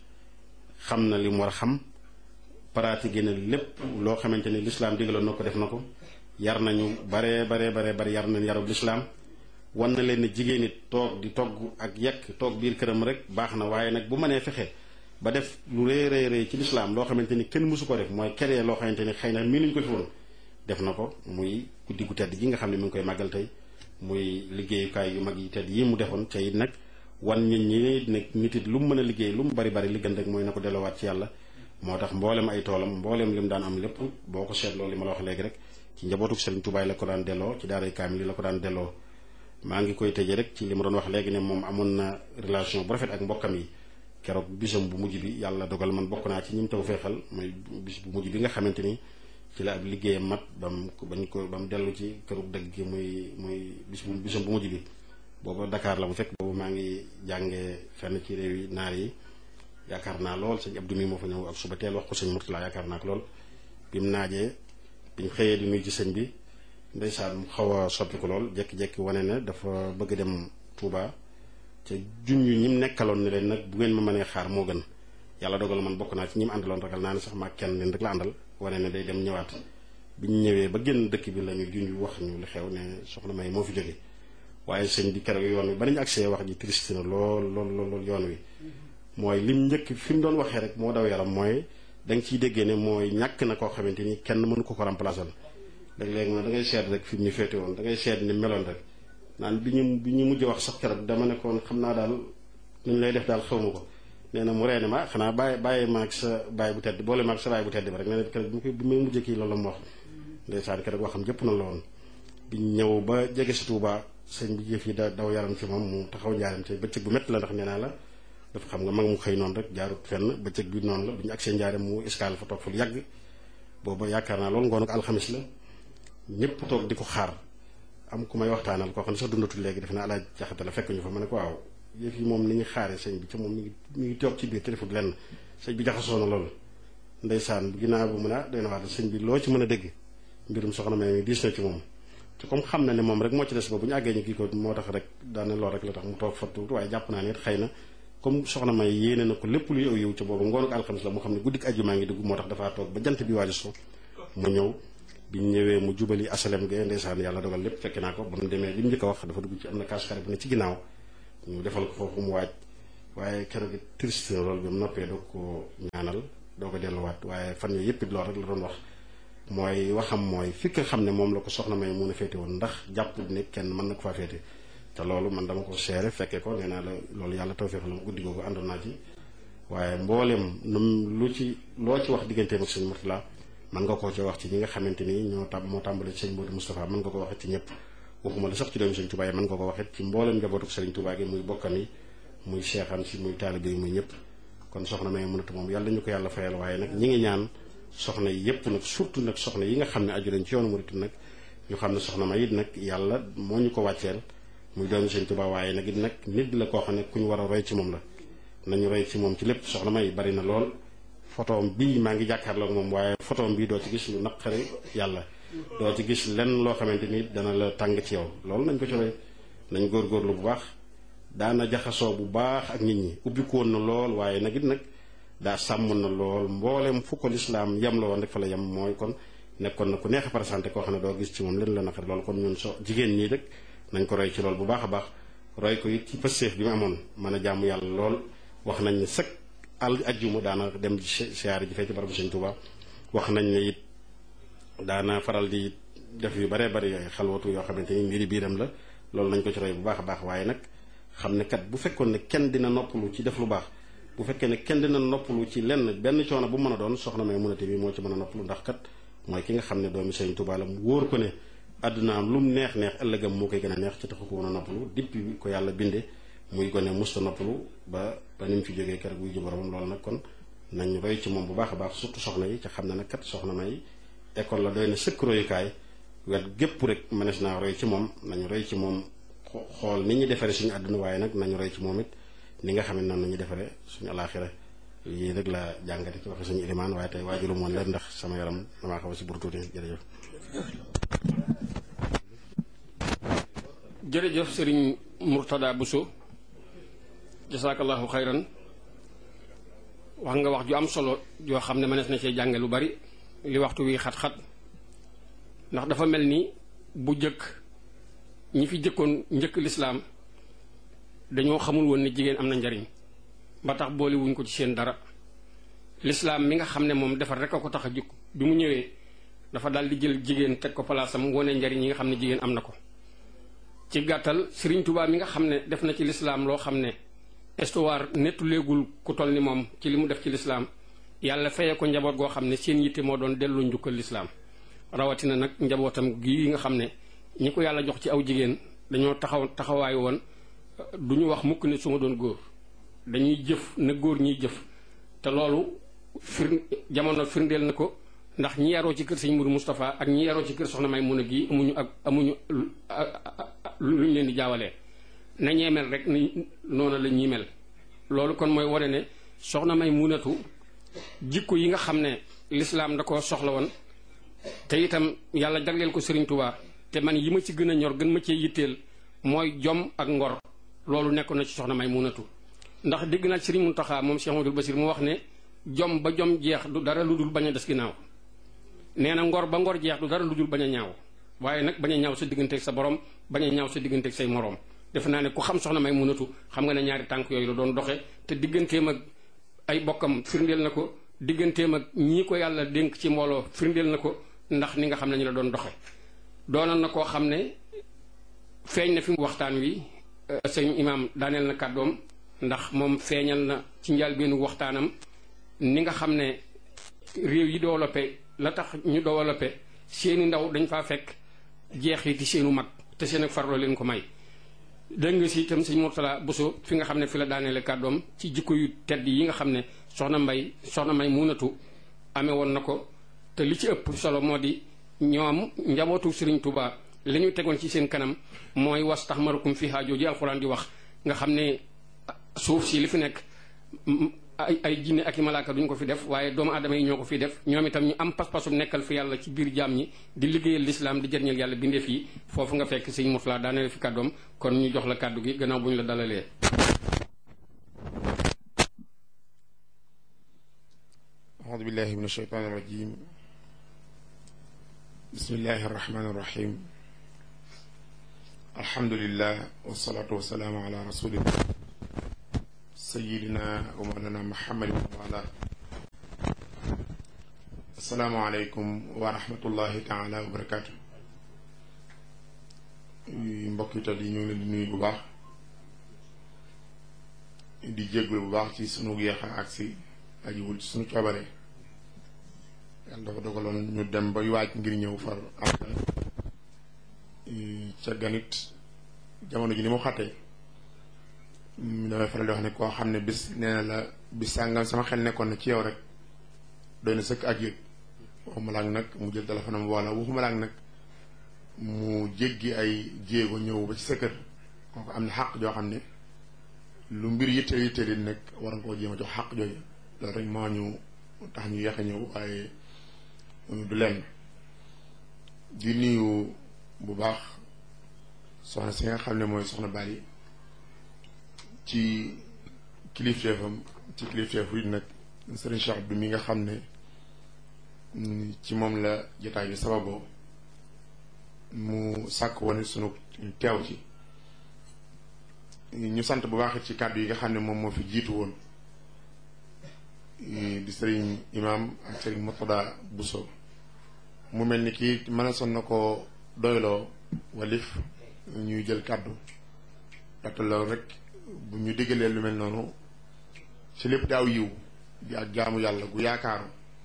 xam na li mu war a xam pratiqué na lépp loo xamante ni lislaam digaloon na ko def na ko yar nañu baree baree baree bari yar nañ yarub lislaam wan na leen ne jigéen it toog di togg ak yekk toog biir këram rek baax na waaye nag bu mënee fexe ba def lu rëy rëy rëy ci lislaam loo xamante ni kenn mësu ko def mooy keree loo xamante ni xëy na mii nuñ ko fi woon def na ko muy guddi gu tedd gi nga xam ne mi ngi koy màggal tey muy liggéeyukaay yu mag yi tedd yi mu defoon ca it nag wan nit ñi ne nit it lu mu mën a liggéey lu mu bari bari li gën rek mooy na ko delloowaat ci yàlla moo tax mboolem ay toolam mboolem li mu daan am lépp boo ko seetloo li ma la wax léegi rek ci njabootu Serigne Touba la ko daan delloo ci daaray kaamil yi la ko daan delloo maa ngi koy tëjee rek ci li ma doon wax léegi ne moom amoon na relation bu rafet ak mbokkam yi keroog bisam bu mujj bi yàlla dogal man bokk naa ci ñi mu taw feexal mooy bis bu mujj bi nga xamante ni ci la ab liggéeyam mat ba mu bañ ko ba mu dellu ci këru dëgg gi muy muy bis bu bisam bu mujj bi booba Dakar la mu fekk boobu maa ngi jàngee fenn ci réew yi naar yi yaakaar naa lool sëñ Abdou mi moo fa ñëw ak suba teel wax ko sëñ Murtala yaakaar naa ko lool bi mu naajee biñ xëyee di nuyu ci sëñ bi ndeysaan mu xaw a soppi ko lool jékki-jékki wane ne dafa bëgg dem Touba ca junj ñi mu nekkaloon ne leen nag bu ngeen ma mënee xaar moo gën yàlla dogal man bokk naa ci ñi mu àndaloon ragal naa ne sax maa kenn leen rek la àndal wane ne day dem ñëwaat bi ñu ñëwee ba génn dëkk bi la ñu junj wax ñu li xew ne soxna May moo fi jóge waaye sëñ bi keroog yoon wi ba nañu agsee wax ji triste na lool lool lool yoon wi mooy lim njëkk fi mu doon waxee rek moo daw yaram mooy da nga ciy déggee ne mooy ñàkk na koo xamante ni kenn mënu ko ko remplacer léeg-léeg ma da ngay seet rek fi mu ñu féete woon da ngay seet ni meloon rek naan bi ñu bi ñu mujj wax sax keroog dama ne koon xam naa daal nu ñu lay def daal xaw ma ko nee na mu reene ma xanaa bàyyi bàyyi maag sa bàyyi bu tedd boole maag sa bàyyi bu tedd ba rek nee na keroog bi mu koy bi muy mujjee kii loolu la mu wax ndeysaan keroog waxam jëpp na la woon bi ñu ñëw ba jege si Touba sëñ bi jëf yi da daw yaram ci moom mu taxaw njaaram te bëccëg bu métti la ndax nee naa la dafa xam nga mag mu xëy noonu rek jaarut fenn bëccëg bi noonu la bi ñu agsee njaaram mu escale fa toog fa lu yàgg booba yaakaar naa loolu ngoon ak alxamis la ñëpp toog di ko xaar am ku may waxtaanal koo xam ne sax dundatul léegi def naa alaaj jaxate la fekk ñu fa ma ne ko waaw yëf yi moom ni ñu xaaree sëñ bi ca moom mi ngi mi ngi toog ci biir te defut lenn sëñ bi jaxasoo na loolu ndeysaan ginnaaw bu mu ne ah doy na waat sëñ bi loo ci mën a dégg mbirum soxna May mi diis na ci moom te comme xam na ne moom rek moo ci des ba bu ñu àggee ñu kii ko moo tax rek daane lool rek la tax mu toog fattu waaye jàpp naa ne xëy na comme soxna May yéene na ko lépp luy aw yiw ca boobu ngoonu alxamis la mu xam ne guddik àjjuma maa ngi dugg moo tax dafaa toog ba jant bi waaju so mu ñëw biñ ñëwee mu jubali asalem ga ndeysaan yàlla dogal lépp fekk naa ko ba mu demee li mu njëkk a wax dafa dugg ci am na kaas xare bu ne ci ginnaaw ñu defal ko foofu mu waaj waaye keroog triste loolu bi mu noppee doo ko ñaanal doo ko delluwaat waaye fan yooyu yëpp it loolu rek la doon wax mooy waxam mooy fi nga xam ne moom la ko soxna may mun a féete woon ndax jàpp ne kenn mën na ko faa féete te loolu man dama ko seere fekkee ko nee naa la loolu yàlla tawfeex la guddi googu àndoon naa ci waaye mboolem num lu ci loo ci wax digganteem ak sëñ Murtala mën nga koo ci wax ci ñi nga xamante ni ñoo tam moo tàmbale ci sëñ Modou Moustapha mën nga ko waxit ci ñëpp waxuma la sax ci doomu sëñ Touba yi mën nga ko waxit ci mboolem njabootu sëriñ Touba gi muy bokkam yi muy seexam si muy taalibe yi muy ñëpp kon soxna may mënatu moom yàlla ñu ko yàlla fayal waaye nag ñi ngi ñaan soxna yi yëpp nag surtout nag soxna yi nga xam ne aju nañ ci yoonu murit nag ñu xam ne soxna may it nag yàlla moo ñu ko wàcceel muy doomu sëñ Touba waaye nag it nag nit la koo xam ne ku ñu war a roy ci moom la nañu roy ci moom ci lépp soxna may bari na lool photoom bii maa ngi jàkkaarloo ak moom waaye photoom bii doo ci gis lu naqari yàlla doo ci gis lenn loo xamante ni dana la tàng ci yow loolu nañ ko ci roy nañ góorgóorlu bu baax daana jaxasoo bu baax ak nit ñi ubbiku woon na lool waaye nag it nag daa sàmmoon na lool mboolem fu ko lislaam yem la woon rek fa la yem mooy kon nekkoon na ku neex a présenté koo xam ne doo gis ci moom leen la naqari loolu kon ñun so jigéen ñii rek nañ ko roy ci lool bu baax a baax roy ko it ci pësteef bi mu amoon mën a jaamu yàlla lool wax nañ ne sëkk al ajjuma daana dem siyaare ji fee ci barabu sëñ Tuuba wax nañ ne it daana faral di def yu baree bari xalwatu yoo xamante ni mbiri biiram la loolu nañ ko ci roy bu baax a baax waaye nag xam ne kat bu fekkoon ne kenn dina noppalu ci def lu baax bu fekkee ne kenn dina noppalu ci lenn benn coono bu mën a doon soxna may munate bi moo ci mën a noppalu ndax kat mooy ki nga xam ne doomi sëñ Tuuba la mu wóor ko ne àdduna am lu mu neex neex ëllëgam moo koy gën a neex ci taxu ko woon a noppalu depuis ko yàlla binde muy gone musta noppalu ba ba ni mu fi jógee keroog wuy ji boromam loolu nag kon nañ roy ci moom bu baax a baax surtout soxna yi ca xam ne nag kat soxna may école la doy na sëkk royukaay wet gépp rek mënees naa roy ci moom nañu roy ci moom xool ni ñu defaree suñu àdduna waaye nag nañu roy ci moom it ni nga xam ne noonu nañu defaree suñu alaaxira yii rek la jàngate ci waxe suñu ilimaan waaye tey waajulu moon leen ndax sama yaram damaa xaw a si bur tuuti jërëjëf jërëjëf sëriñ Murtada Bousso jasaakallahu xayran wax nga wax ju am solo joo xam ne mënees na cee jànge lu bari li waxtu wi xat-xat ndax dafa mel ni bu jëkk ñi fi jëkkoon njëkk lislaam dañoo xamul woon ni jigéen am na njariñ ba tax boole wuñ ko ci seen dara lislaam mi nga xam ne moom defar rek a ko tax a jukk bi mu ñëwee dafa daal di jël jigéen teg ko palaasam wane njariñ yi nga xam ne jigéen am na ko ci gàttal Sëriñ Tuubaa mi nga xam ne def na ci lislaam loo xam ne histoire nettu léegul ku toll ni moom ci li mu def ci lislaam yàlla feye ko njaboot goo xam ne seen yitte moo doon delloo njukkal lislaam rawatina nag njabootam gii nga xam ne ñi ko yàlla jox ci aw jigéen dañoo taxaw taxawaay woon du ñu wax mukk ne su ma doon góor dañuy jëf na góor ñiy jëf te loolu fir jamono firndeel na ko ndax ñi yaroo ci kër sëñ Mourou Moustapha ak ñi yaroo ci kër soxna May Muna gii amuñu ak amuñu lu ñu leen di jaawalee na ñee mel rek ni noonu la ñuy mel loolu kon mooy wane ne soxna May Munatu jikko yi nga xam ne lislaam da ko soxla woon te itam yàlla jagleel ko Sëriñ Tuubaa te man yi ma ci gën a ñor gën ma cee yitteel mooy jom ak ngor loolu nekkoon na ci soxna May Munatu ndax dégg naa Sëriñ Muntaxa moom Cheikh Amadou Basir mu wax ne jom ba jom jeex du dara lu dul bañ a des ginnaaw nee na ngor ba ngor jeex du dara lu dul bañ a ñaaw waaye nag bañ a ñaaw sa digganteeg sa borom bañ a ñaaw sa digganteeg say moroom defe naa ne ku xam soxna May Munatu xam nga ne ñaari tànk yooyu la doon doxe te digganteem ak ay bokkam firndeel na ko digganteem ak ñii ko yàlla dénk ci mbooloo firndeel na ko ndax ni nga xam ne ñu la doon doxe doonoon na koo xam ne feeñ na fi waxtaan wi sëñ imaam daaneel na kàddoom ndax moom feeñal na ci njëlbéenu waxtaanam ni nga xam ne réew yi développé la tax ñu développé seeni ndaw dañ faa fekk jeexiti seenu mag te seen ak farloo leen ko may dégg nga si itam sëñ Murtala Bousso fi nga xam ne fi la daaneele kàddoom ci jikko yu tedd yi nga xam ne soxna mbay soxna May Munatu amee woon na ko te li ci ëpp solo moo di ñoom njabootu Sëriñ Tuubaa li ñu tegoon ci seen kanam mooy was tax marukum fi haajoo ji alxuraan di wax nga xam ne suuf si li fi nekk ay ay jinne ak i malaaka duñ ko fi def waaye doomu aadama yi ñoo ko fi def ñoom itam ñu am pas-pasum nekkal fi yàlla ci biir jaam ñi di liggéeyal lislaam di jëriñal yàlla bindeef yi foofu nga fekk sëñ Murtala daaneel fi kàddoom kon ñu jox la kàddu gi gannaaw bu ñu la dalalee. a'uudu billahi min ashaytaani rajiim bismillahi irrahmani irrahim alhamdulillah wasalaatu wasalaamu ala rasulillah sayidina wa mawlana muhammadin wa ala assalaamu aleykum wa rahmatullahi taala wa barakaatu. mbokk yi yi ñu ngi leen di nuyu bu baax di jéggul bu baax ci sunu yéex a agsi ajiwul ci sunu coobare. yàlla dafa dogaloon ñu dem bay waaj ngir ñëw far am ca ganit jamono ji ni mu xattee damay faral di wax ne koo xam ne bis nee na la bis sàngam sama xel nekkoon na ci yow rek doy na sëkk ak yëg waxuma laak nag mu jël téléphone am wala waxuma laak nag mu jéggi ay jéego ñëw ba ci sa kër kooku am na xàq joo xam ne lu mbir yitteel yitteel yi nag war nga koo jéem a jox xàq jooju loolu rek moo ñu tax ñu yéex a ñëw waaye du lenn. di nuyu bu baax soxna si nga xam ne mooy soxna Bali ci kilifteefam ci kilifteefu it nag Serigne Cheikh Abdou mi nga xam ne ci moom la jotaay bi sababoo mu sàkk woon sunu teew ci ñu sant bu baax ci kàddu yi nga xam ne moom moo fi jiitu woon di Serigne Imam ak Serigne Murtada Bousso mu mel ni kii mën a son na ko doyloo walif ñuy jël kàddu ndaxte loolu rek bu ñu diggalee lu mel noonu ci lépp daaw yiw di ak jaamu yàlla gu yaakaaru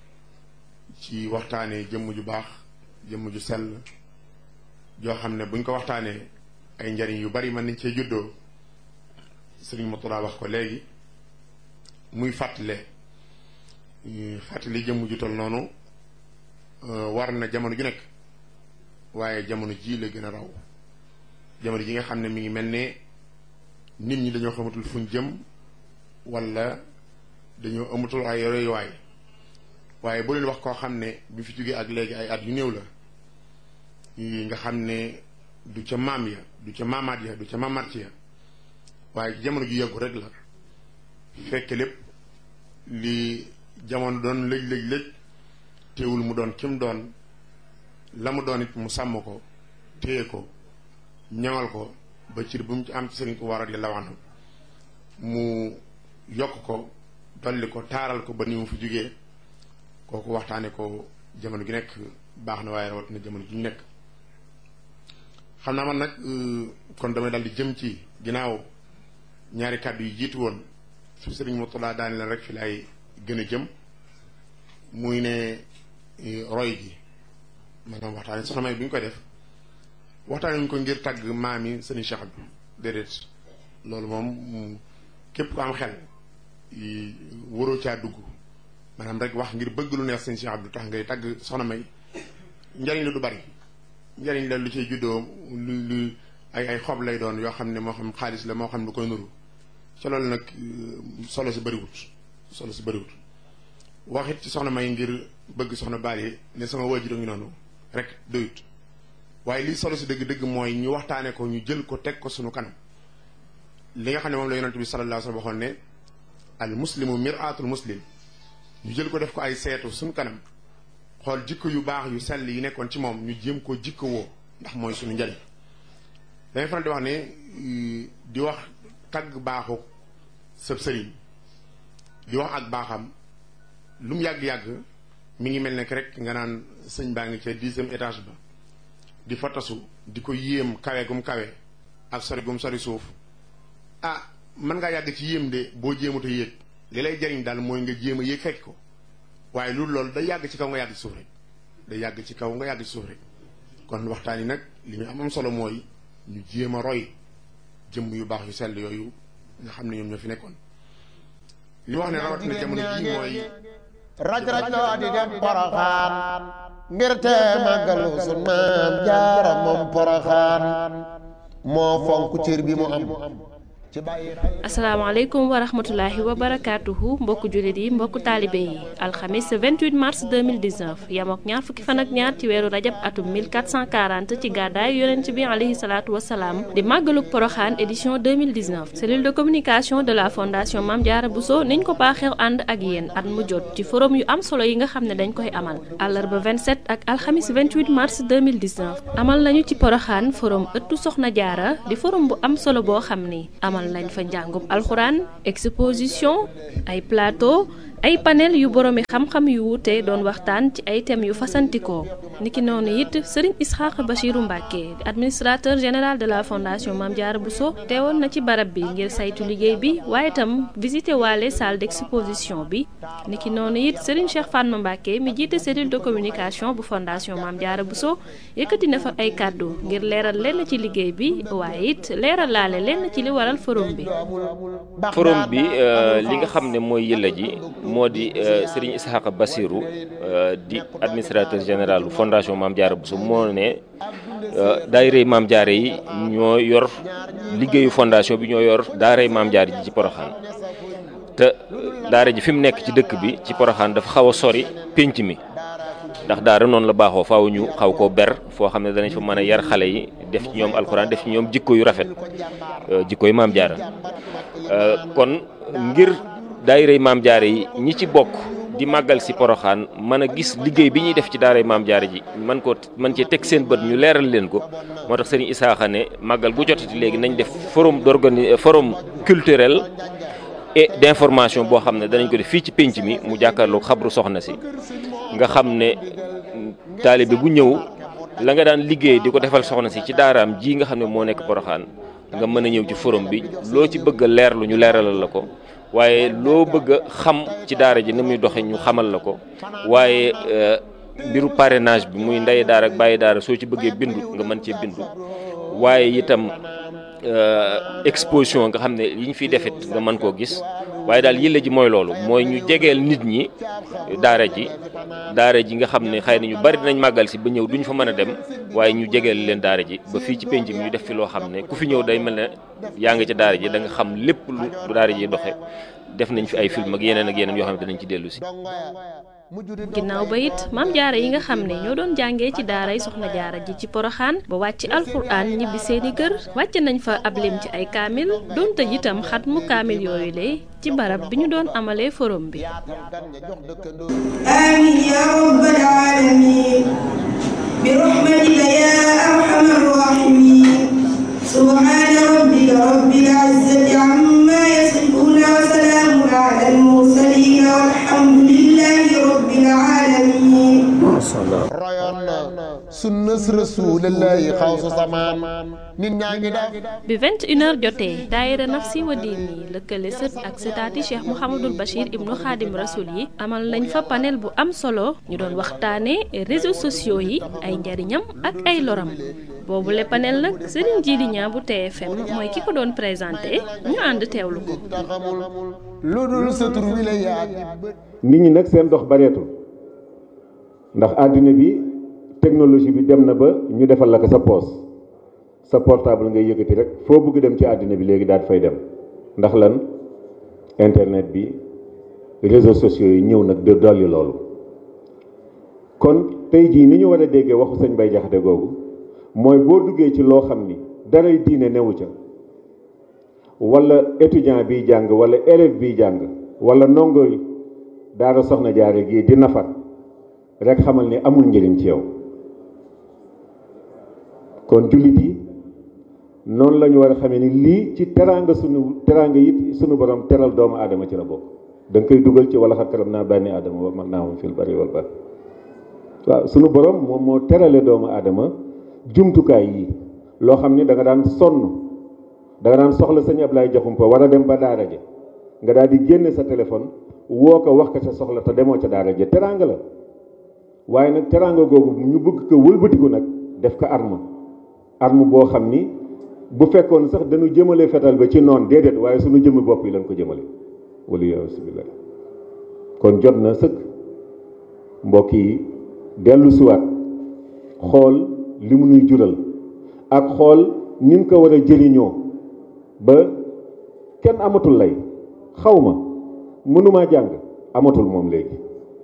ci waxtaanee jëmm ju baax jëmm ju sell joo xam ne buñ ko waxtaanee ay njariñ yu bari mën nañ cee juddoo Sëriñ Murtada wax ko léegi muy fàttale fàttali jëmm ju tol noonu war na jamono ju nekk waaye jamono ji la gën a raw jamono ji nga xam ne mi ngi mel ne nit ñi dañoo xamatul fuñ jëm wala dañoo amatul ay royuwaay waaye boo leen wax koo xam ne bi fi jógee ak léegi ay at yu néew la nga xam ne du ca maam ya du ca maamaat ya du ca maamaat ya waaye jamono ju yàggu rek la fekk lépp li jamono doon lëj lëj lëj teewul mu doon kim doon la mu doon it mu sàmm ko téye ko ñaŋal ko ba cir bu mu ci am ci Sëriñ Tuubaa radiyallaahu anhu mu yokk ko dolli ko taaral ko ba ni mu fi jógee kooku waxtaane ko jamono gi nekk baax na waaye rawat na jamono ji ñu nekk. xam naa man nag kon damay dal di jëm ci ginnaaw ñaari kàddu yi jiitu woon su Sëriñ Murtada daani la rek fi lay gën a jëm muy ne roy gi maanaam waxtaane soxna May bi ñu koy def waxtaane ñu ko ngir tàgg maami Sëriñ Cheikh Abdou déedéet loolu moom képp ku am xel waroo caa dugg maanaam rek wax ngir bëgg lu neex Sëriñ Cheikh Abdou tax ngay tàgg soxna May njariñ la du bari njariñ la lu ciy juddoo lu lu ay ay xob lay doon yoo xam ne moo xam xaalis la moo xam lu koy nuru ca loolu nag solo si bëriwut solo si bëriwut waxit ci soxna May ngir bëgg soxna Bali ne sama waajur a ngi noonu rek doyut waaye lii solo si dëgg-dëgg mooy ñu waxtaane ko ñu jël ko teg ko sunu kanam li nga xam ne moom la yonent bi sallallahu alayhi wa sallam waxoon ne al muslimu mir'atul muslim ñu jël ko def ko ay seetu sunu kanam xool jikko yu baax yu sell yi nekkoon ci moom ñu jéem ko jikko woo ndax mooy sunu njariñ dangay faral di wax ne di wax tagg baaxu sëb sëriñ di wax ak baaxam lu mu yàgg-yàgg mi ngi mel ne rek nga naan sëñ baa ngi ca dixième étage ba di fa tasu di ko yéem kawe gum kawe ak sori gum sori suuf ah mën ngaa yàgg ci yéem de boo jéemut a yéeg li lay jariñ daal mooy nga jéem a yéeg fekk ko waaye loolu loolu day yàgg ci kaw nga yàgg ci suuf rek day yàgg ci kaw nga yàgg ci suuf rek kon waxtaan yi nag li ñu am am solo mooy ñu jéem a roy jëmm yu baax yu sell yooyu nga xam ne ñoom ñoo fi nekkoon li wax ne rawatina jamono ji mooy raj-raj loo di dem Poroxaan ngir te màggalu sun maam jaara moom Poroxaan moo fonk cër bi mu am asalaamaaleykum wa rahmatulahi wa barakaatuhu mbokku jullit yi mbokku taalibe yi alxamis vingt-huit mars deux mille dix-neuf yam ak ñaar fukki fan ak ñaar ci weeru rajab atum mille quatre cent quarante ci gàddaay yonent bi alayhi salaatu wasalaam di màggaluk poroxaan édition deux mille dix-neuf cellule de communication de la fondation Mame Diarra Bousso niñ ko baaxew ànd ak yéen at mu jot ci forum yu am solo yi nga xam ne dañ koy amal àllarba vingt-sept ak alxamis vingt-huit mars deux mille dix-neuf amal nañu ci poroxaan forum ëttu soxna jaara di forum bu am solo boo xam ni amal nañ fa njàngum alxuraan exposition ay plateau ay panel yu boroomi xam-xam yu wuute doon waxtaan ci ay thèmes yu fasantikoo niki noonu it Serigne Isxaaq Bachiru Mbàkke di administrateur général de la fondation Mame Diarra Bousso teewoon na ci barab bi ngir saytu liggéey bi waaye itam visité waale salle d'exposition bi niki noonu it Serigne Cheikh Fatma Mbàkke mi jiite cellule de communication bu fondation Mame Diarra Bousso yëkkati na fa ay kàddu ngir leeral lenn ci liggéey bi waaye it leeral laale lenn ci li waral forum bi. forum bi li nga xam ne mooy yëlla ji moo di Serigne Ishaqa Bassirou di administrateur général bu fondation Mame Diarra Bousso moo ne daayira Mame Diarra yi ñoo yor liggéeyu fondation bi ñoo yor daara Mame Diarra ji ci Porokhane te daara ji fi mu nekk ci dëkk bi ci Porokhane dafa xaw a sori pénc mi ndax daara noonu la baaxoo faaw ñu xaw koo ber foo xam ne danañ fa mën a yar xale yi def ci ñoom alxuraan def ci ñoom jikko yu rafet jikko yu Mame Diarra kon ngir daayira Mame Diarra yi ñi ci bokk di màggal si Porokhane mën a gis liggéey bi ñuy def ci daara Mame Diarra ji man ko man cee teg seen bët ñu leeral leen ko moo tax Serigne Isaaxa ne màggal bu jotati léegi nañ def forum d'organi forum culturel et d'information boo xam ne danañ ko def fii ci pénc mi mu jàkkaarloog xabru soxna si nga xam ne taalibe bu ñëw la nga daan liggéey di ko defal soxna si ci daaraam ji nga xam ne moo nekk Porokhane nga mën a ñëw ci forum bi loo ci bëgg a leerlu ñu leeralal la ko waaye loo bëgg a xam ci daara ji ni muy doxe ñu xamal la ko waaye mbiru parrainage bi muy ndey daara ak bàyyi daara soo ci bëggee bindu nga mën cee bindu waaye itam exposition nga xam ne yi ñu fiy defit nga mën koo gis waaye daal yëlla ji mooy loolu mooy ñu jegeel nit ñi daara ji daara ji nga xam ne xëy na ñu bari dinañ màggal si ba ñëw duñ fa mën a dem waaye ñu jegeel leen daara ji ba fii ci penc mi ñu def fi loo xam ne ku fi ñëw day mel ne yaa ngi ci daara ji da nga xam lépp lu daara ji doxe def nañ fi ay film ak yeneen ak yeneen yoo xam ne dinañ ci dellu si. ginnaaw ba it Mame Diarra yi nga xam ne ñoo doon jàngee ci daaray soxna jaara ji ci Porokhane ba wàcc alxuraan ñibbi seeni kër wàcc nañ fa ab lim ci ay kaamil doon tëj itam xatmu kaamil yooyu le ci barab bi ñu doon amalee forum bi. amiin yaa rabbal aalamiin bi rahmatika yaa arhamar raahimiin subhaana rabbika rabbil izzati ammaa yasifuun wa salaamun alal mursaliin walhamdulillaahi rabbil aalamiin. royoon na sunnas rasuulillaahi xawsu samaan nit ñaa ngi def bi vingt et une heures jotee daayira Nafsi wa Diini lëkkale sët ak sëtaati Cheikh Mouhamadul Bachir ibnu Xaadim Rasul yi amal nañ fa panel bu am solo ñu doon waxtaanee réseaux sociaux yi ay njariñam ak ay loram boobu le panel nag Serigne Djily Niang bu T F M mooy ki ko doon présenté ñu ànd teewlu ko. lu dul sa tur wi la yaag nit ñi nag seen dox bareetul ndax àddina bi technologie bi dem na ba ñu defal la ko sa poos sa portable ngay yëkkati rek foo bëgg dem ci àddina bi léegi daal fay dem ndax lan internet bi réseaux sociaux yi ñëw nag de dolli loolu kon tey jii ni ñu war a déggee waxu sëñ Bay Jaxate googu mooy boo duggee ci loo xam ni daray diine newu ca wala étudiant biy jàng wala élève biy jàng wala ndongo daara soxna jaare gii di nafar rek xamal ni amul njëriñ ci yow kon jullit yi noonu la ñu war a xamee ni lii ci teraanga sunu teraanga it sunu borom teral doomu aadama ci la bokk da nga koy dugal ci wala xat karam naa bànni aadama wa man naa moom fil bari wal bahr waaw sunu borom moom moo terale doomu aadama jumtukaay yi loo xam ni da nga daan sonn da nga daan soxla sëñ Ablaye Jaxumpa war a dem ba daara ja nga daal di génne sa téléphone woo ko wax ko sa soxla te demoo ca daara ja teraanga la waaye nag teraanga googu ñu bëgg ko wëlbatiku nag def ko arme arme boo xam ni bu fekkoon sax dañu jëmale fetal ba ci noon déedéet waaye suñu jëmmi bopp yi lañ ko jëmale wala yasubillah kon jot na sëkk mbokk yi dellu siwaat xool li mu nuy jural ak xool ni mu ko war a jëriñoo ba kenn amatul lay xaw ma mënumaa jàng amatul moom léegi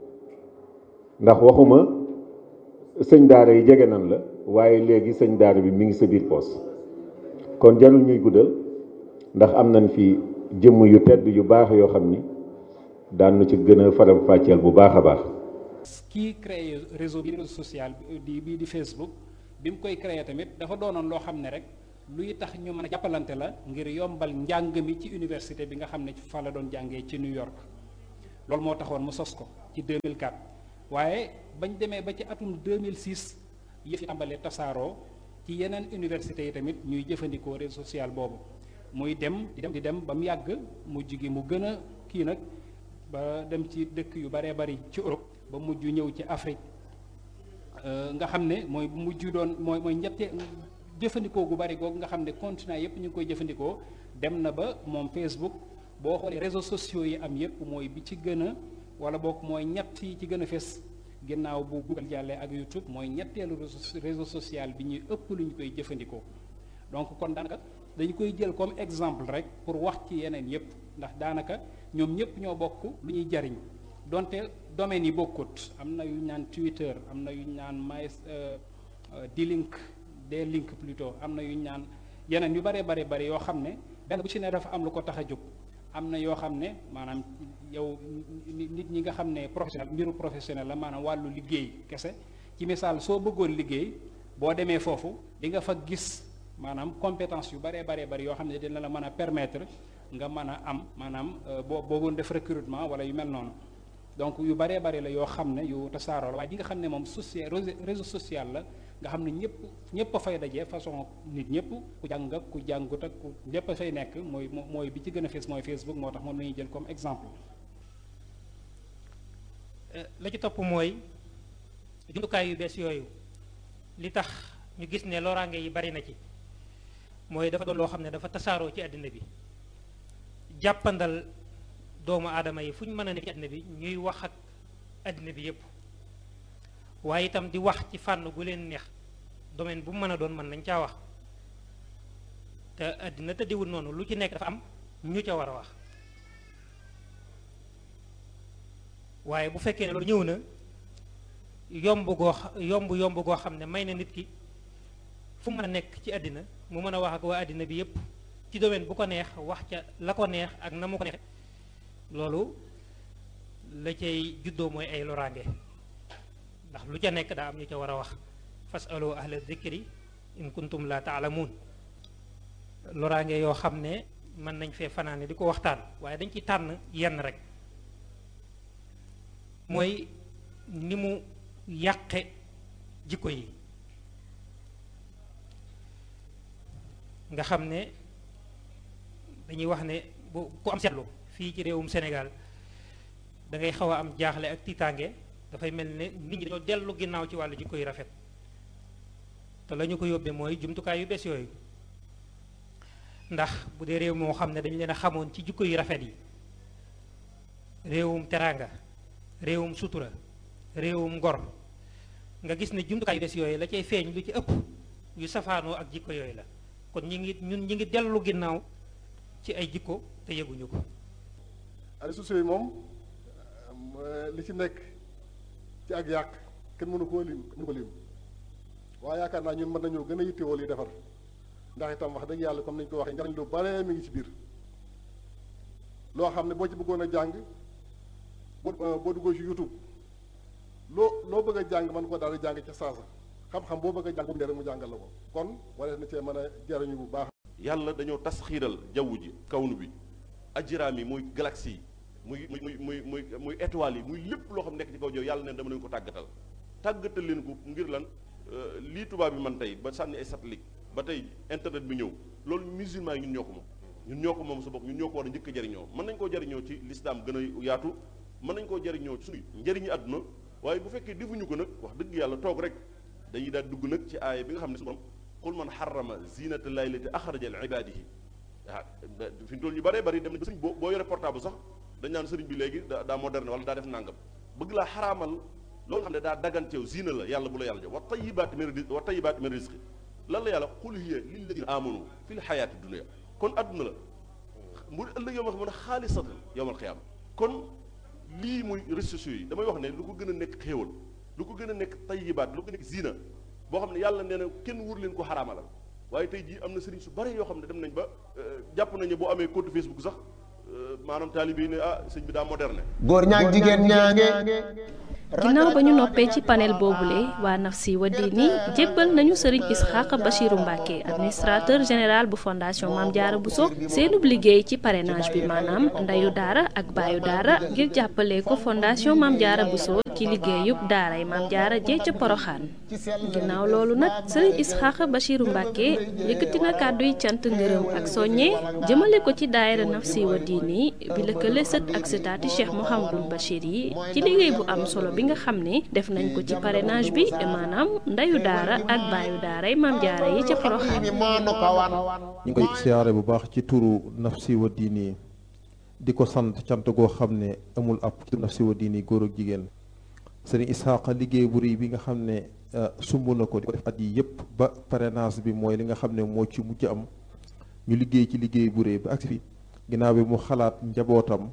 ndax waxuma sëñ daara yi jege nan la waaye léegi sëñ daara bi mi ngi sa biir poos kon jarul ñuy guddal ndax am nañ fi jëmm yu tedd yu baax yoo xam ni daan na ci gën a faram fàcceel bu baax a baax. kii créé réseau bi réseau social di bii di Facebook bi mu koy créé tamit dafa doonoon loo xam ne rek luy tax ñu mën a jàppalante la ngir yombal njàng mi ci université bi nga xam ne fa la doon jàngee ci New York loolu moo taxoon mu sos ko ci deux mille quatre waaye bañ demee ba ci atum deux mille six yëf yi tàmbalee tasaaroo ci yeneen université yi tamit ñuy jëfandikoo réseau social boobu muy dem di dem di dem ba mu yàgg mujj gi mu gën a kii nag ba dem ci dëkk yu baree bari ci Europe ba mujj ñëw ci Afrique nga xam ne mooy mujj doon mooy mooy ñette jëfandikoo gu bari googu nga xam ne continent yépp ñu ngi koy jëfandikoo dem na ba moom Facebook boo xoolee réseaux sociaux yi am yépp mooy bi ci gën a wala boog mooy ñett yi ci gën a fes ginnaaw bu Google jàllee ak YouTube mooy ñetteelu réseau social bi ñuy ëpp lu ñu koy jëfandikoo donc kon daanaka dañu koy jël comme exemple rek pour wax ci yeneen yépp ndax daanaka ñoom ñépp ñoo bokk lu ñuy jariñ donte domaines yi bokkut am na yu ñu naan Twitter am na yu ñu naan my D-Link D-Link plutôt am na yu ñu naan yeneen yu bare bare bare yoo xam ne benn bu ci ne dafa am lu ko tax a jóg am na yoo xam ne maanaam yow nit ñi nga xam ne professionnel mbiru professionnel la maanaam wàllu liggéey kese ci misaal soo bëggoon liggéey boo demee foofu di nga fa gis maanaam compétence yu baree baree bari yoo xam ne dina la mën a permettre nga mën a am maanaam boo boogoon def recrutement wala yu mel noonu donc yu baree bari la yoo xam ne yu tasaaroo la waaye di nga xam ne moom social réseau social la nga xam ne ñëpp ñëpp a fay daje façon nit ñëpp ku jàng ak ku jàngut ak ku ñëpp a fay nekk mooy mooy bi ci gën a fees mooy Facebook moo tax moom la ñuy jël comme exemple. la ci topp mooy jumtukaay yu bees yooyu li tax ñu gis ne loraange yi bari na ci mooy dafa doon loo xam ne dafa tasaaroo ci àddina bi jàppandal doomu aadama yi fu ñu mën a nekk ci àddina bi ñuy wax ak àddina bi yépp waaye itam di wax ci fànn gu leen neex domaine bu mu mën a doon mën nañ caa wax te àddina tëddiwul noonu lu ci nekk dafa am ñu ca war a wax waaye bu fekkee ne loolu ñëw na yomb goo yomb yomb goo xam ne may na nit ki fu mën a nekk ci àddina mu mën a wax ak waa àddina bi yépp ci domaine bu ko neex wax ca la ko neex ak na mu ko neex loolu la cay juddoo mooy ay loraange ndax lu ca nekk daa am ñu ca war a wax fasalu ahla dhikri in kuntum la taalamuun loraange yoo xam ne mën nañ fee fanaane di ko waxtaan waaye dañ ci tànn yenn rek mooy ni mu yàqe jikko yi nga xam ne dañuy wax ne bu ku am seetlu fii ci réewum Sénégal da ngay xaw a am jaaxle ak tiitaange dafay mel ne nit ñi dañoo dellu ginnaaw ci wàllu jikko yu rafet te la ñu ko yóbbee mooy jumtukaay yu bees yooyu ndax bu dee réew moo xam ne dañu leen a xamoon ci jikko yu rafet yi réewum teraanga réewum sutura réewum ngor nga gis ne jumtukaay yu bees yooyu la cay feeñ lu ci ëpp yu safaanoo ak jikko yooyu la kon ñi ngi ñun ñi ngi dellu ginnaaw ci ay jikko te yëguñu ko. réseaux sociaux yi moom li ci nekk ci ak yàq kenn mënu koo lim mënu ko lim waaye yaakaar naa ñun mën nañoo gën a yittewoo li defar ndax itam wax dëgg yàlla comme nañu ko waxee njariñ lu bare mi ngi ci biir loo xam ne boo ci bëggoon a jàng boo boo duggoo ci YouTube loo loo bëgg a jàng mën ko daal di jàng ca saasa xam-xam boo bëgg a jàng boobu rek mu jàngal la ko kon wala na cee mën a jariñu bu baax. yàlla dañoo tas xiiral jaww ji kawnu bi ajiraam yi muy galaxie yi muy muy muy muy muy étoiles yi muy lépp loo xam nekk ci kaw jaww yàlla ne dama leen ko tàggatal tàggatal leen ko ngir lan lii tubaab bi man tey ba sànni ay satellite ba tey internet bi ñëw loolu musulman yi ñun ñoo ko moom ñun ñoo ko moom sa bopp ñun ñoo ko war a njëkk a jariñoo mën nañ koo jariñoo ci l'islam gën a yaatu mën nañ koo jariñoo ci suñu njëriñu àdduna waaye bu fekkee defuñu ko nag wax dëgg yàlla toog rek dañuy daal dugg nag ci aaya bi nga xam ne su borom qul man xarama zinata llahi lati axraja li ibadihi ah fi mu toll ñu bëree bëri dem na ba sëriñ boo boo yore portable sax dañ naan sëriñ bi léegi daa daa moderne wala daa def nàngam bëgg laa xaraamal loolu xam ne daa daganteew zina la yàlla bu la yàlla jox wa tayibaati min rizqi wa tayibaati min rizqi lan la yàlla qul hiya lilladina amanu fi l xayaati dunia kon adduna la mu ëllëg yow ma xam ne xaalisatan yowmal xiyaama. kon lii muy réseaux sociaux yi damay wax ne lu ko gën a nekk xéewal lu ko gën a nekk tayyibaat lu ko nekk zina boo xam ne yàlla nee na kenn wur leen ko xaraamalal waaye tey jii am na sëriñ su bari yoo xam ne dem nañ ba jàpp nañu boo amee compte Facebook sax maanaam taalibe yi ne ah sëñ bi daa moderne. góor ñaag jigéen ñaange. ginnaaw ba ñu noppee ci panel boobule waa Nafsi wa Diini jébbal nañu Serigne Ishaqa Bachirou Mbacké administrateur général bu fondation Mame Diarra Bousso seenub liggéey ci parrainage bi maanaam ndeyu daara ak baayu daara ngir jàppale ko fondation Mame Diarra Bousso ci liggéeyub daaray Mame Diarra jee ca Poroxaan. ginnaaw loolu nag Serigne Ishaqa Bachirou Mbacké yëkkati na kàddu yi cant ngërëm ak soññe jëmale ko ci daayira Nafsi wa Diini bi lëkkale sët ak sëtaati Cheikh Mouhamadoul Bachir yi ci liggéey bu am solo bi nga xam ne def nañ ko ci parrainage bi maanaam ndeyu daara ak baayu daaray Mame Diarra yi ca Porokhane. ñu ngi koy siyaare bu baax ci turu Nafsi wa Diini di ko sant cant goo xam ne amul ab Nafsi wa Diini góor ak jigéen sëriñ Ishaqa liggéey bu rëy bi nga xam ne sumb na ko di ko def at yi yëpp ba parrainage bi mooy li nga xam ne moo ci mujj am ñu liggéey ci liggéey bu rëy ba agsi fi ginnaaw bi mu xalaat njabootam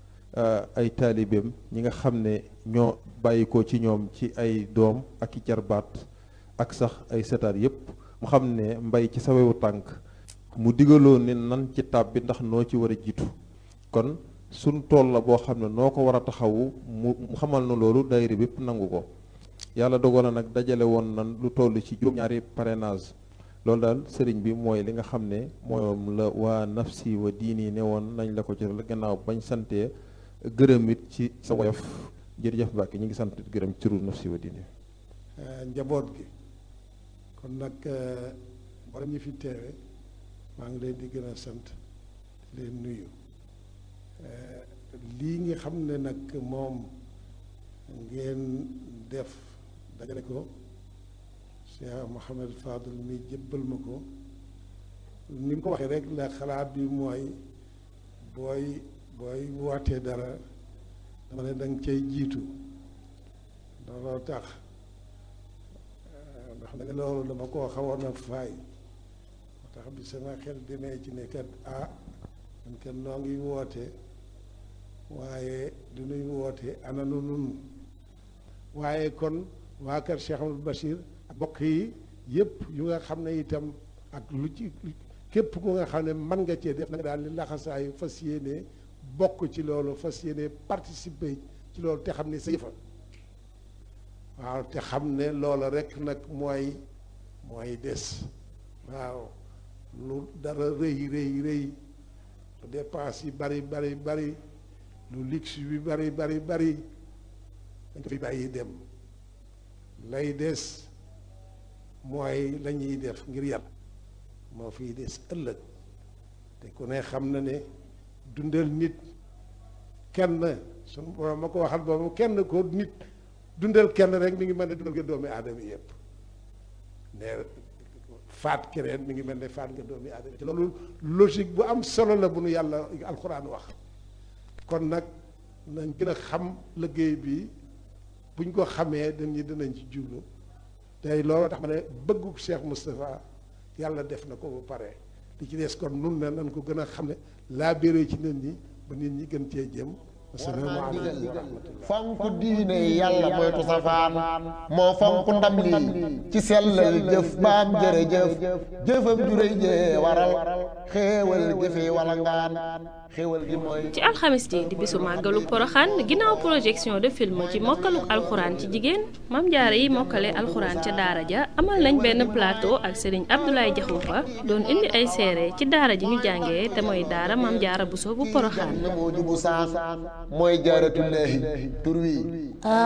ay taalibeem ñi nga xam ne ñoo bàyyi ko ci ñoom ci ay doom ak i jarbaat ak sax ay setaat yépp mu xam ne mbay ci sawewu tànk mu digaloo ne nan ci tab bi ndax noo ci war a jiitu kon suñ tool la boo xam ne noo ko war a taxawu mu xamal na loolu daayira bépp nangu ko yàlla dogal na nag dajale woon nan lu toll ci juróom-ñaari parrainage loolu daal sëriñ bi mooy li nga xam ne moom la waa Nafsi wa Diini ne woon nañ la ko ci gannaaw bañ santee gërëm it ci sa woyof jërëjëf Mbacke ñu ngi sant gërëm ci turu Nafsi wa Diini njaboot gi kon nag borom ñi fi teewe maa ngi leen di gën a sant di leen nuyu lii nga xam ne nag moom ngeen def dajale ko Cheikh Mouhamed Fadel mi jébbal ma ko ni mu ko waxee rek la xalaat bi mooy booy booy wootee dara dama ne danga cay jiitu looloo tax ndax nag loolu dama koo xawoon a faay moo tax bi sama xel demee ci ne kat ah man kat noo ngi woote waaye du nuy woote ana nu nun waaye kon waa kër Cheikh Amadou Bachir ak bokk yi yëpp yu nga xam ne itam ak lu ci képp ku nga xam ne mën nga cee def nag daal li laxasaayu fas yéene bokk ci loolu fas yéene participer ci loolu te xam ne sa yëfa waaw te xam ne loola rek nag mooy mooy des waaw lu dara rëy rëy rëy lu dépense yi bari bari bari lu luxe bi bari bari bari dañ ko fi bàyyi dem lay des mooy la ñuy def ngir yàlla moo fiy des ëllëg te ku ne xam na ne dundal nit kenn suñu borom ma ko waxal boobu kenn ko nit dundal kenn rek mi ngi mel ne dundal nga doomi aadama yëpp ne faat keneen mi ngi mel ne faat nga doomi aadama te loolu logique bu am solo la bu nu yàlla alxuraan wax kon nag nañ gën a xam liggéey bi buñ ko xamee dañu dinañ ci jublu tey loolu tax ma ne bëggu Cheikh Moustapha yàlla def na ko ba pare li ci des kon nun ne nañ ko gën a xam ne laa béré ci nit ñi ba nit ñi gën cee jëm asalaamaaleykum wa rahmatullah fonk diine yàlla moytu safaan moo fonk ndam lii ci sellal jëf baam jërëjëf jëfam juréy jee waral xéewal gi fi wala ngaan xéewal gi mooy ci alxamis ji di bisu màggalu Porokhane ginnaaw projection de film ci mokkaluk alxuraan ci jigéen Mame Diarra yi mokkale alxuraan ca daara ja amal nañ benn plateau ak Serigne Abdoulaye Diakhoumpa doon indi ay seere ci daara ji ñu jàngee te mooy daara Mame Diarra Bousso bu Porokhane mooy jaaratullaahi tur wi